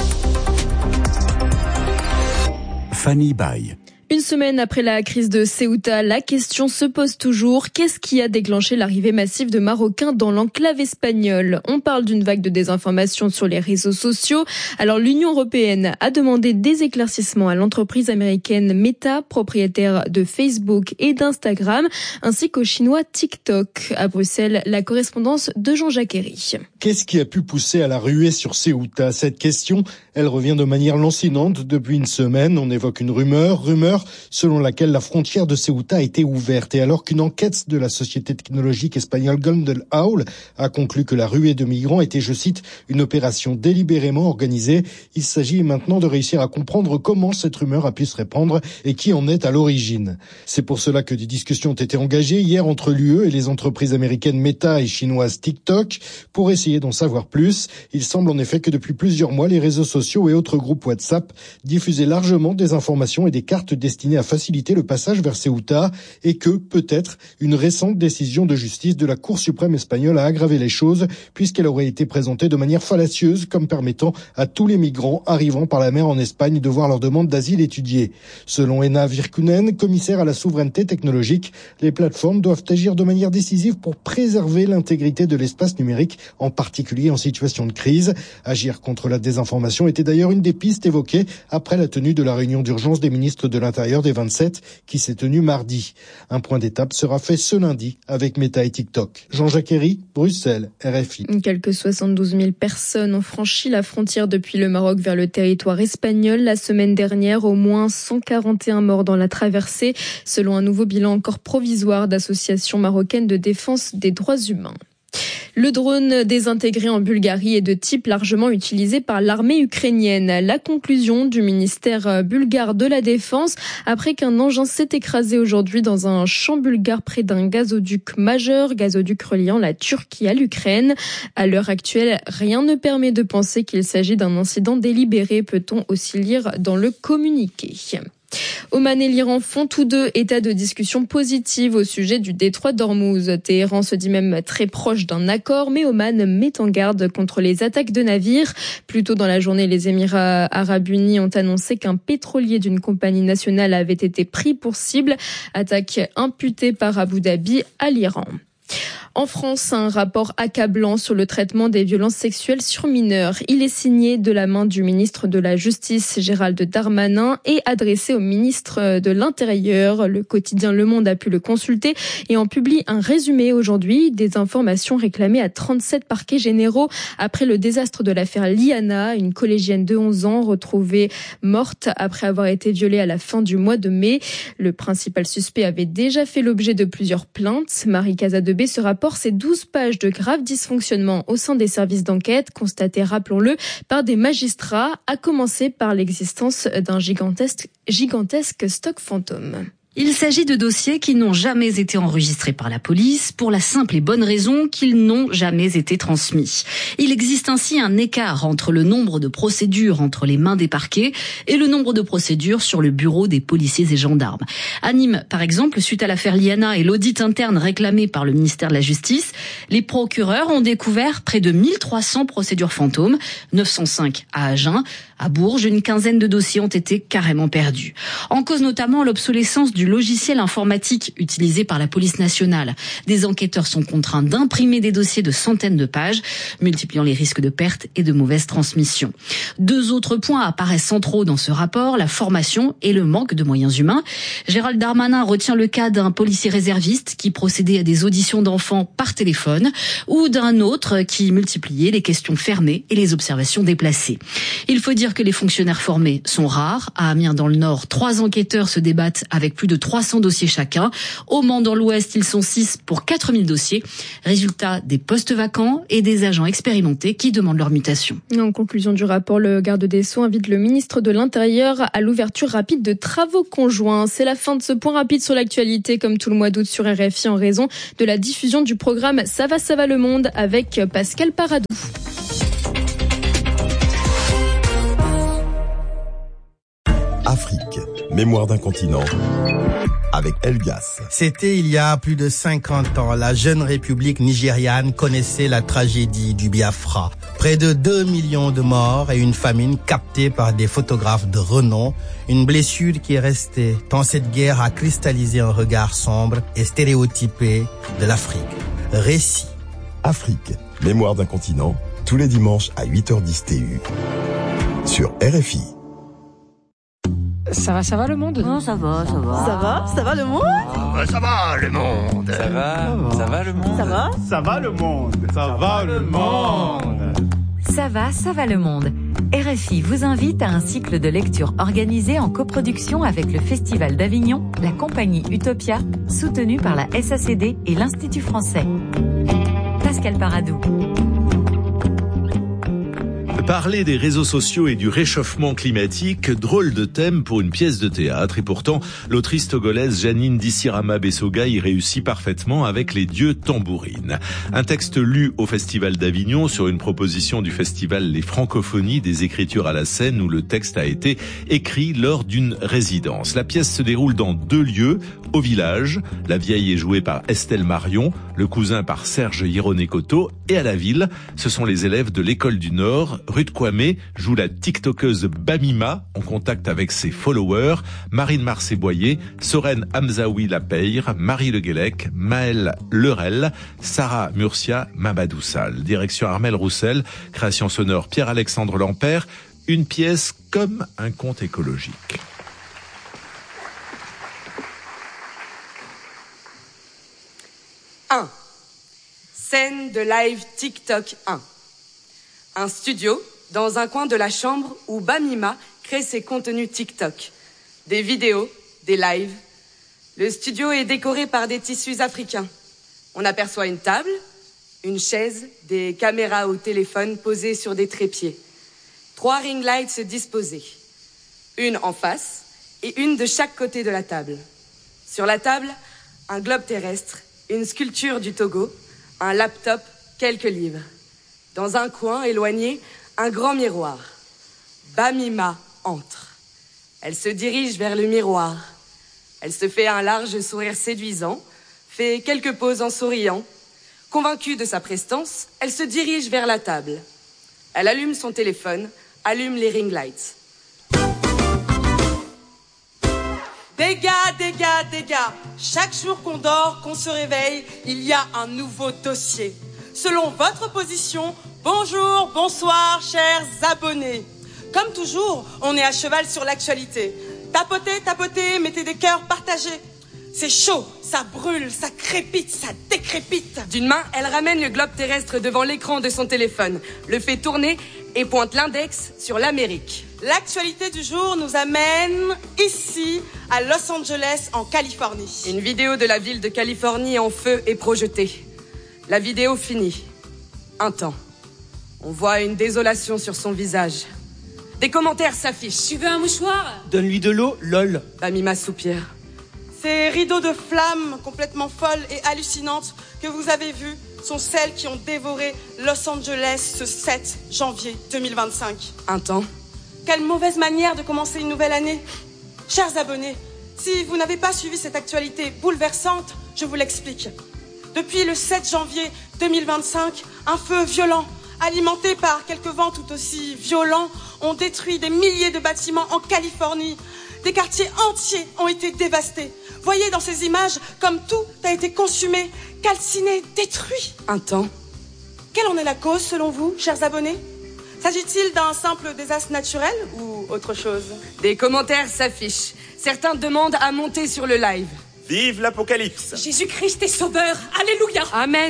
Fanny Baye. Une semaine après la crise de Ceuta, la question se pose toujours. Qu'est-ce qui a déclenché l'arrivée massive de Marocains dans l'enclave espagnole ? On parle d'une vague de désinformation sur les réseaux sociaux. Alors l'Union européenne a demandé des éclaircissements à l'entreprise américaine Meta, propriétaire de Facebook et d'Instagram, ainsi qu'au chinois TikTok. À Bruxelles, la correspondance de Jean-Jacques Herry. Qu'est-ce qui a pu pousser à la ruée sur Ceuta ? Cette question, elle revient de manière lancinante depuis une semaine. On évoque une rumeur selon laquelle la frontière de Ceuta a été ouverte. Et alors qu'une enquête de la société technologique espagnole Golden Owl a conclu que la ruée de migrants était, je cite, une opération délibérément organisée, il s'agit maintenant de réussir à comprendre comment cette rumeur a pu se répandre et qui en est à l'origine. C'est pour cela que des discussions ont été engagées hier entre l'UE et les entreprises américaines Meta et chinoises TikTok pour essayer d'en savoir plus. Il semble en effet que depuis plusieurs mois, les réseaux sociaux et autres groupes WhatsApp diffusaient largement des informations et des cartes destiné à faciliter le passage vers Ceuta et que, peut-être, une récente décision de justice de la Cour suprême espagnole a aggravé les choses puisqu'elle aurait été présentée de manière fallacieuse comme permettant à tous les migrants arrivant par la mer en Espagne de voir leur demande d'asile étudiée. Selon Ena Virkunen, commissaire à la souveraineté technologique, les plateformes doivent agir de manière décisive pour préserver l'intégrité de l'espace numérique, en particulier en situation de crise. Agir contre la désinformation était d'ailleurs une des pistes évoquées après la tenue de la réunion d'urgence des ministres de l'Intérieur des 27 qui s'est tenu mardi. Un point d'étape sera fait ce lundi avec Meta et TikTok. Jean-Jacques Herry, Bruxelles, RFI. Quelques 72 000 personnes ont franchi la frontière depuis le Maroc vers le territoire espagnol. La semaine dernière, au moins 141 morts dans la traversée, selon un nouveau bilan encore provisoire d'associations marocaines de défense des droits humains. Le drone désintégré en Bulgarie est de type largement utilisé par l'armée ukrainienne. La conclusion du ministère bulgare de la Défense après qu'un engin s'est écrasé aujourd'hui dans un champ bulgare près d'un gazoduc majeur, gazoduc reliant la Turquie à l'Ukraine. À l'heure actuelle, rien ne permet de penser qu'il s'agit d'un incident délibéré, peut-on aussi lire dans le communiqué. Oman et l'Iran font tous deux état de discussion positive au sujet du détroit d'Ormuz. Téhéran se dit même très proche d'un accord, mais Oman met en garde contre les attaques de navires. Plus tôt dans la journée, les Émirats arabes unis ont annoncé qu'un pétrolier d'une compagnie nationale avait été pris pour cible. Attaque imputée par Abu Dhabi à l'Iran. En France, un rapport accablant sur le traitement des violences sexuelles sur mineurs. Il est signé de la main du ministre de la Justice, Gérald Darmanin, et adressé au ministre de l'Intérieur. Le quotidien Le Monde a pu le consulter et en publie un résumé aujourd'hui des informations réclamées à 37 parquets généraux après le désastre de l'affaire Liana, une collégienne de 11 ans retrouvée morte après avoir été violée à la fin du mois de mai. Le principal suspect avait déjà fait l'objet de plusieurs plaintes. Marie Casadebé se rapporte ces 12 pages de graves dysfonctionnements au sein des services d'enquête, constatés, rappelons-le, par des magistrats, à commencer par l'existence d'un gigantesque stock fantôme. Il s'agit de dossiers qui n'ont jamais été enregistrés par la police pour la simple et bonne raison qu'ils n'ont jamais été transmis. Il existe ainsi un écart entre le nombre de procédures entre les mains des parquets et le nombre de procédures sur le bureau des policiers et gendarmes. À Nîmes, par exemple, suite à l'affaire Liana et l'audit interne réclamé par le ministère de la Justice, les procureurs ont découvert près de 1300 procédures fantômes, 905 à Agen. À Bourges, une quinzaine de dossiers ont été carrément perdus. En cause notamment l'obsolescence du logiciel informatique utilisé par la police nationale. Des enquêteurs sont contraints d'imprimer des dossiers de centaines de pages, multipliant les risques de perte et de mauvaise transmission. 2 autres points apparaissent centraux dans ce rapport, la formation et le manque de moyens humains. Gérald Darmanin retient le cas d'un policier réserviste qui procédait à des auditions d'enfants par téléphone ou d'un autre qui multipliait les questions fermées et les observations déplacées. Il faut dire dire que les fonctionnaires formés sont rares. À Amiens dans le Nord, 3 enquêteurs se débattent avec plus de 300 dossiers chacun. Au Mans dans l'Ouest, ils sont 6 pour 4000 dossiers. Résultat, des postes vacants et des agents expérimentés qui demandent leur mutation. En conclusion du rapport, le garde des Sceaux invite le ministre de l'Intérieur à l'ouverture rapide de travaux conjoints. C'est la fin de ce point rapide sur l'actualité, comme tout le mois d'août sur RFI, en raison de la diffusion du programme Ça va le monde avec Pascal Paradou. Afrique, mémoire d'un continent, avec Elgas. C'était il y a plus de 50 ans. La jeune république nigériane connaissait la tragédie du Biafra. Près de 2 millions de morts et une famine captée par des photographes de renom. Une blessure qui est restée, tant cette guerre a cristallisé un regard sombre et stéréotypé de l'Afrique. Récit. Afrique, mémoire d'un continent, tous les dimanches à 8h10 TU. Sur RFI. Ça va le monde? Non, ça va le monde? Ça va le monde? Ça va le monde? Ça va le monde? Ça va le monde? Ça va le monde. RFI vous invite à un cycle de lecture organisé en coproduction avec le Festival d'Avignon, la compagnie Utopia, soutenue par la SACD et l'Institut français. Pascal Paradou. Parler des réseaux sociaux et du réchauffement climatique, drôle de thème pour une pièce de théâtre. Et pourtant, l'autrice togolaise Janine Dissirama Bessoga y réussit parfaitement avec Les Dieux Tambourines. Un texte lu au Festival d'Avignon sur une proposition du festival Les Francophonies des écritures à la scène, où le texte a été écrit lors d'une résidence. La pièce se déroule dans 2 lieux. Au village, la vieille est jouée par Estelle Marion, le cousin par Serge Hieroné-Coto, et à la ville, ce sont les élèves de l'École du Nord. Ruth Kwame joue la tiktokeuse Bamima, en contact avec ses followers, Marine Marcé-Boyer, Soren Hamzaoui Lapeyre, Marie Le Guélec, Maëlle Lerel, Sarah Murcia, Mamadou Sall. Direction Armel Roussel, création sonore Pierre-Alexandre Lampère, une pièce comme un conte écologique. Scène de live TikTok 1. Un studio dans un coin de la chambre où Bamima crée ses contenus TikTok. Des vidéos, des lives. Le studio est décoré par des tissus africains. On aperçoit une table, une chaise, des caméras au téléphone posées sur des trépieds. 3 ring lights disposés. Une en face et une de chaque côté de la table. Sur la table, un globe terrestre, une sculpture du Togo, un laptop, quelques livres. Dans un coin éloigné, un grand miroir. Bamima entre. Elle se dirige vers le miroir. Elle se fait un large sourire séduisant, fait quelques poses en souriant. Convaincue de sa prestance, elle se dirige vers la table. Elle allume son téléphone, allume les ring lights. Dégâts. Chaque jour qu'on dort, qu'on se réveille, il y a un nouveau dossier. Selon votre position, bonjour, bonsoir, chers abonnés. Comme toujours, on est à cheval sur l'actualité. Tapotez, mettez des cœurs, partagez. C'est chaud, ça brûle, ça crépite, ça décrépite. D'une main, elle ramène le globe terrestre devant l'écran de son téléphone, le fait tourner et pointe l'index sur l'Amérique. L'actualité du jour nous amène ici, à Los Angeles, en Californie. Une vidéo de la ville de Californie en feu est projetée. La vidéo finit. Un temps. On voit une désolation sur son visage. Des commentaires s'affichent. Tu veux un mouchoir? Donne-lui de l'eau, lol. Bamima soupire. Ces rideaux de flammes complètement folles et hallucinantes que vous avez vus sont celles qui ont dévoré Los Angeles ce 7 janvier 2025. Un temps. Quelle mauvaise manière de commencer une nouvelle année. Chers abonnés, si vous n'avez pas suivi cette actualité bouleversante, je vous l'explique. Depuis le 7 janvier 2025, un feu violent, alimenté par quelques vents tout aussi violents, ont détruit des milliers de bâtiments en Californie. Des quartiers entiers ont été dévastés. Voyez dans ces images comme tout a été consumé, calciné, détruit. Un temps. Quelle en est la cause selon vous, chers abonnés? S'agit-il d'un simple désastre naturel ou autre chose? Des commentaires s'affichent. Certains demandent à monter sur le live. Vive l'Apocalypse! Jésus-Christ est sauveur, alléluia! Amen.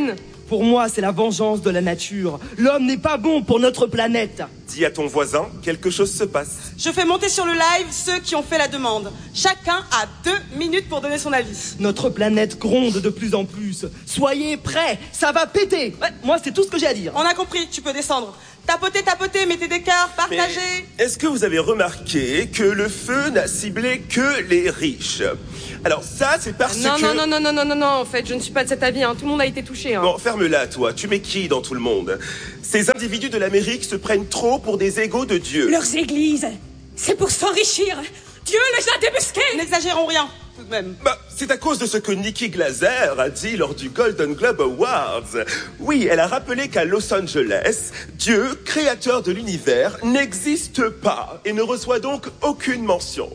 Pour moi, c'est la vengeance de la nature. L'homme n'est pas bon pour notre planète. Dis à ton voisin, quelque chose se passe. Je fais monter sur le live ceux qui ont fait la demande. Chacun a 2 minutes pour donner son avis. Notre planète gronde de plus en plus. Soyez prêts, ça va péter. Ouais, moi, c'est tout ce que j'ai à dire. On a compris, tu peux descendre. Tapotez, mettez des cœurs, partagez. Mais est-ce que vous avez remarqué que le feu n'a ciblé que les riches? Alors ça, c'est parce que... Non, en fait, je ne suis pas de cet avis, hein. Tout le monde a été touché. Hein. Bon, ferme-la, toi. Tu mets qui dans tout le monde? Ces individus de l'Amérique se prennent trop pour des égaux de Dieu. Leurs églises, c'est pour s'enrichir. Dieu les a débusqués. N'exagérons rien, tout de même. Bah, c'est à cause de ce que Nikki Glaser a dit lors du Golden Globe Awards. Oui, elle a rappelé qu'à Los Angeles, Dieu, créateur de l'univers, n'existe pas et ne reçoit donc aucune mention.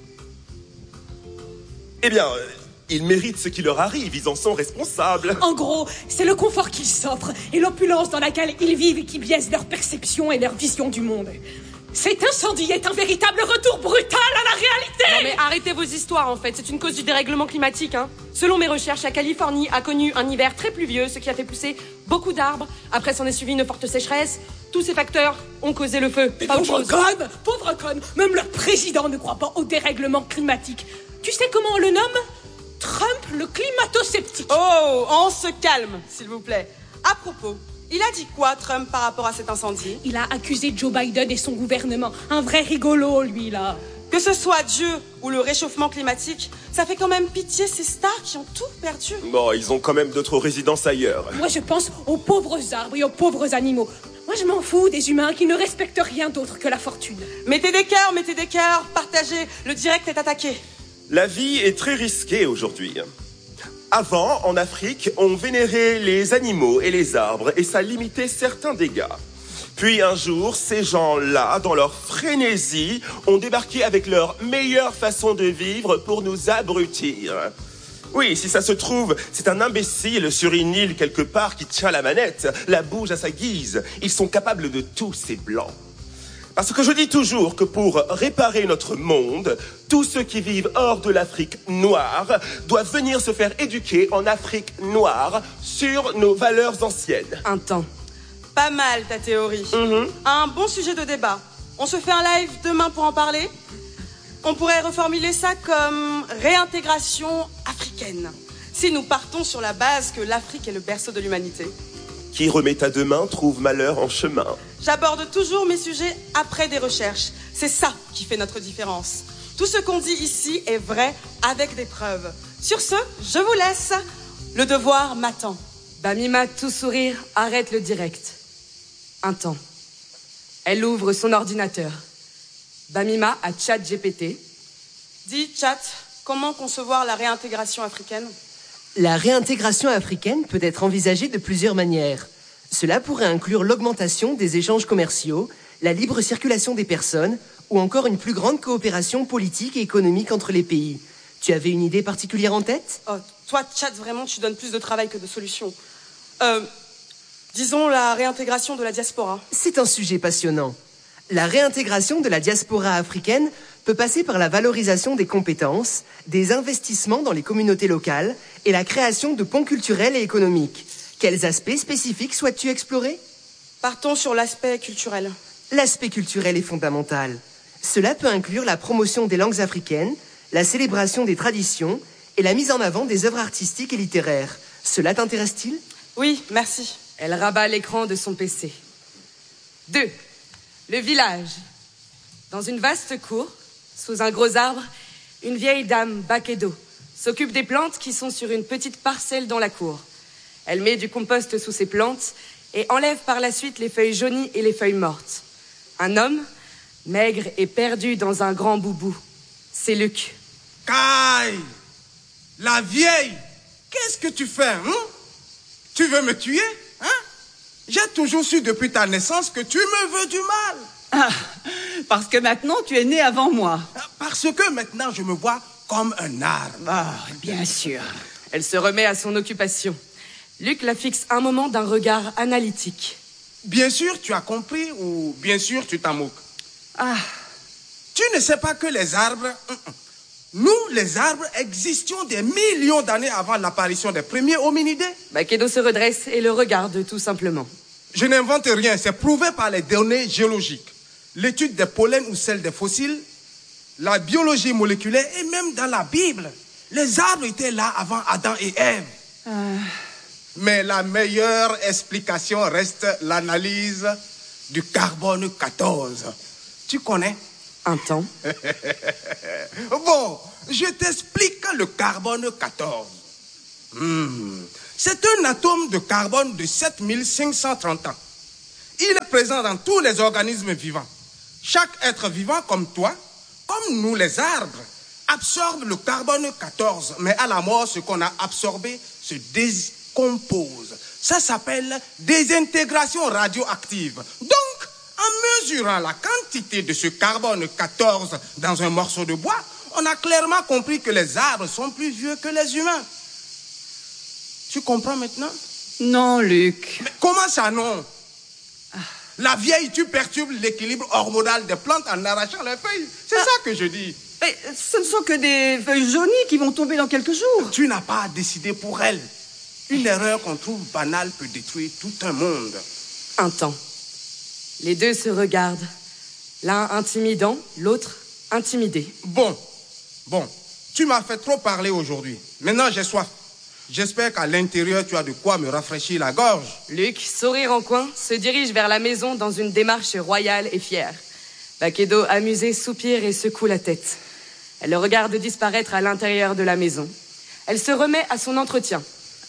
Eh bien, ils méritent ce qui leur arrive, ils en sont responsables. En gros, c'est le confort qu'ils s'offrent et l'opulence dans laquelle ils vivent qui biaise leur perception et leur vision du monde. Cet incendie est un véritable retour brutal à la réalité. Non mais arrêtez vos histoires en fait, c'est une cause du dérèglement climatique. Hein. Selon mes recherches, la Californie a connu un hiver très pluvieux, ce qui a fait pousser beaucoup d'arbres. Après s'en est suivi une forte sécheresse. Tous ces facteurs ont causé le feu. Mais pauvre conne, même leur président ne croit pas au dérèglement climatique. Tu sais comment on le nomme? Trump le climato-sceptique. Oh, on se calme, s'il vous plaît. À propos, il a dit quoi, Trump, par rapport à cet incendie? Il a accusé Joe Biden et son gouvernement. Un vrai rigolo, lui, là. Que ce soit Dieu ou le réchauffement climatique, ça fait quand même pitié ces stars qui ont tout perdu. Bon, ils ont quand même d'autres résidences ailleurs. Moi, je pense aux pauvres arbres et aux pauvres animaux. Moi, je m'en fous des humains qui ne respectent rien d'autre que la fortune. Mettez des cœurs, partagez. Le direct est attaqué. La vie est très risquée aujourd'hui. Avant, en Afrique, on vénérait les animaux et les arbres et ça limitait certains dégâts. Puis un jour, ces gens-là, dans leur frénésie, ont débarqué avec leur meilleure façon de vivre pour nous abrutir. Oui, si ça se trouve, c'est un imbécile sur une île quelque part qui tient la manette, la bouge à sa guise. Ils sont capables de tout, ces blancs. Parce que je dis toujours que pour réparer notre monde, tous ceux qui vivent hors de l'Afrique noire doivent venir se faire éduquer en Afrique noire sur nos valeurs anciennes. Un temps. Pas mal ta théorie. Un bon sujet de débat. On se fait un live demain pour en parler? On pourrait reformuler ça comme réintégration africaine. Si nous partons sur la base que l'Afrique est le berceau de l'humanité. Qui remet à demain trouve malheur en chemin. J'aborde toujours mes sujets après des recherches. C'est ça qui fait notre différence. Tout ce qu'on dit ici est vrai avec des preuves. Sur ce, je vous laisse. Le devoir m'attend. Bamima, tout sourire, arrête le direct. Un temps. Elle ouvre son ordinateur. Bamima a ChatGPT. Dis, Chat, comment concevoir la réintégration africaine? La réintégration africaine peut être envisagée de plusieurs manières. Cela pourrait inclure l'augmentation des échanges commerciaux, la libre circulation des personnes ou encore une plus grande coopération politique et économique entre les pays. Tu avais une idée particulière en tête? Oh, toi, Chat, vraiment, tu donnes plus de travail que de solutions. Disons la réintégration de la diaspora. C'est un sujet passionnant. La réintégration de la diaspora africaine peut passer par la valorisation des compétences, des investissements dans les communautés locales et la création de ponts culturels et économiques. Quels aspects spécifiques souhaites-tu explorer? Partons sur l'aspect culturel. L'aspect culturel est fondamental. Cela peut inclure la promotion des langues africaines, la célébration des traditions et la mise en avant des œuvres artistiques et littéraires. Cela t'intéresse-t-il? Oui, merci. Elle rabat l'écran de son PC. 2. Le village. Dans une vaste cour, sous un gros arbre, une vieille dame, Bakedo, s'occupe des plantes qui sont sur une petite parcelle dans la cour. Elle met du compost sous ses plantes et enlève par la suite les feuilles jaunies et les feuilles mortes. Un homme, maigre et perdu dans un grand boubou. C'est Luc. Caille! La vieille! Qu'est-ce que tu fais, hein? Tu veux me tuer, hein? J'ai toujours su depuis ta naissance que tu me veux du mal. Ah, parce que maintenant tu es né avant moi. Parce que maintenant je me vois comme un arbre. Ah, bien sûr. Elle se remet à son occupation. Luc la fixe un moment d'un regard analytique. Bien sûr tu as compris ou bien sûr tu t'en moques? Ah. Tu ne sais pas que les arbres Nous, les arbres, existions des millions d'années avant l'apparition des premiers hominidés. Baquedo se redresse et le regarde tout simplement. Je n'invente rien, c'est prouvé par les données géologiques. L'étude des pollens ou celle des fossiles, la biologie moléculaire et même dans la Bible. Les arbres étaient là avant Adam et Ève. Mais la meilleure explication reste l'analyse du carbone 14. Tu connais? Un temps. Bon, je t'explique le carbone 14. C'est un atome de carbone de 7530 ans. Il est présent dans tous les organismes vivants. Chaque être vivant comme toi, comme nous les arbres, absorbe le carbone 14. Mais à la mort, ce qu'on a absorbé se décompose. Ça s'appelle désintégration radioactive. Donc, en mesurant la quantité de ce carbone 14 dans un morceau de bois, on a clairement compris que les arbres sont plus vieux que les humains. Tu comprends maintenant? Non, Luc. Mais comment ça, non? La vieille, tu perturbes l'équilibre hormonal des plantes en arrachant les feuilles. C'est ça que je dis. Mais ce ne sont que des feuilles jaunies qui vont tomber dans quelques jours. Tu n'as pas à décider pour elles. Une erreur qu'on trouve banale peut détruire tout un monde. Un temps. Les deux se regardent. L'un intimidant, l'autre intimidé. Bon. Tu m'as fait trop parler aujourd'hui. Maintenant, j'ai soif. J'espère qu'à l'intérieur, tu as de quoi me rafraîchir la gorge. Luc, sourire en coin, se dirige vers la maison dans une démarche royale et fière. Baquedo, amusé, soupire et secoue la tête. Elle le regarde disparaître à l'intérieur de la maison. Elle se remet à son entretien.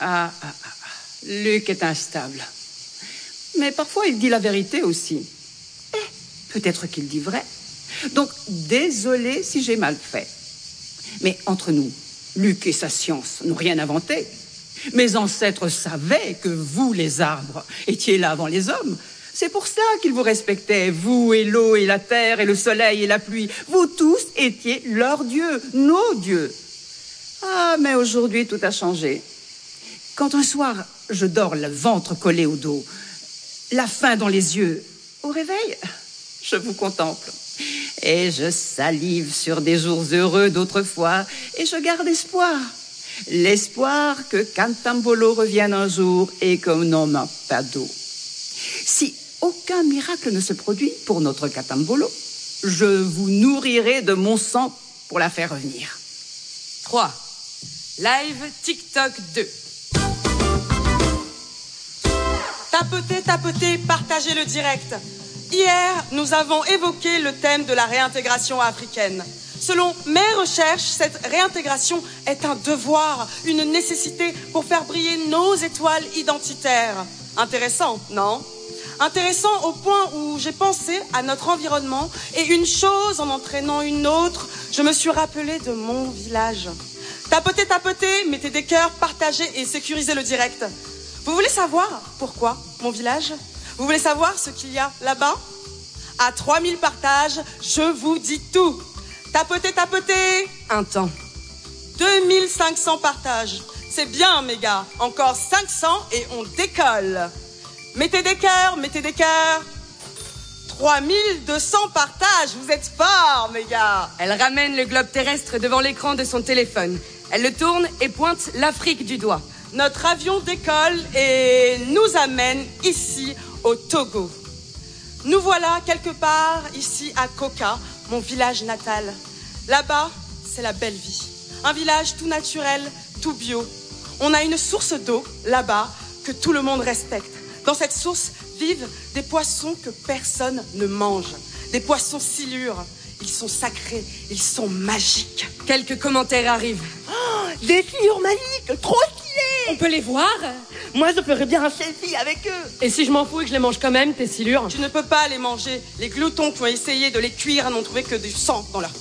Luc est instable. Mais parfois, il dit la vérité aussi. Peut-être qu'il dit vrai. Donc, désolé si j'ai mal fait. Mais entre nous, Luc et sa science n'ont rien inventé. Mes ancêtres savaient que vous, les arbres, étiez là avant les hommes. C'est pour ça qu'ils vous respectaient, vous et l'eau et la terre et le soleil et la pluie. Vous tous étiez leurs dieux, nos dieux. Mais aujourd'hui, tout a changé. Quand un soir, je dors le ventre collé au dos, la faim dans les yeux, au réveil, je vous contemple. Et je salive sur des jours heureux d'autrefois et je garde espoir. L'espoir que Cantambolo revienne un jour et que n'en manque pas d'eau. Si aucun miracle ne se produit pour notre Cantambolo, je vous nourrirai de mon sang pour la faire revenir. 3. Live TikTok 2. Tapotez, partagez le direct. Hier, nous avons évoqué le thème de la réintégration africaine. Selon mes recherches, cette réintégration est un devoir, une nécessité pour faire briller nos étoiles identitaires. Intéressant, non? Intéressant au point où j'ai pensé à notre environnement et une chose en entraînant une autre, je me suis rappelé de mon village. Tapotez, mettez des cœurs, partagez et sécurisez le direct. Vous voulez savoir pourquoi mon village? Vous voulez savoir ce qu'il y a là-bas? À 3000 partages, je vous dis tout. Tapotez. Un temps. 2500 partages. C'est bien, mes gars. Encore 500 et on décolle. Mettez des cœurs. 3200 partages. Vous êtes forts, mes gars. Elle ramène le globe terrestre devant l'écran de son téléphone. Elle le tourne et pointe l'Afrique du doigt. Notre avion décolle et nous amène ici, au Togo. Nous voilà quelque part ici à Koka, mon village natal. Là-bas, c'est la belle vie. Un village tout naturel, tout bio. On a une source d'eau là-bas que tout le monde respecte. Dans cette source vivent des poissons que personne ne mange. Des poissons silures. Ils sont sacrés, ils sont magiques. Quelques commentaires arrivent. Des silures magiques, trop stylées! On peut les voir? Moi, je ferais bien un selfie avec eux. Et si je m'en fous et que je les mange quand même, tes silures? Tu ne peux pas les manger. Les gloutons qui ont essayé de les cuire n'ont trouvé que du sang dans leur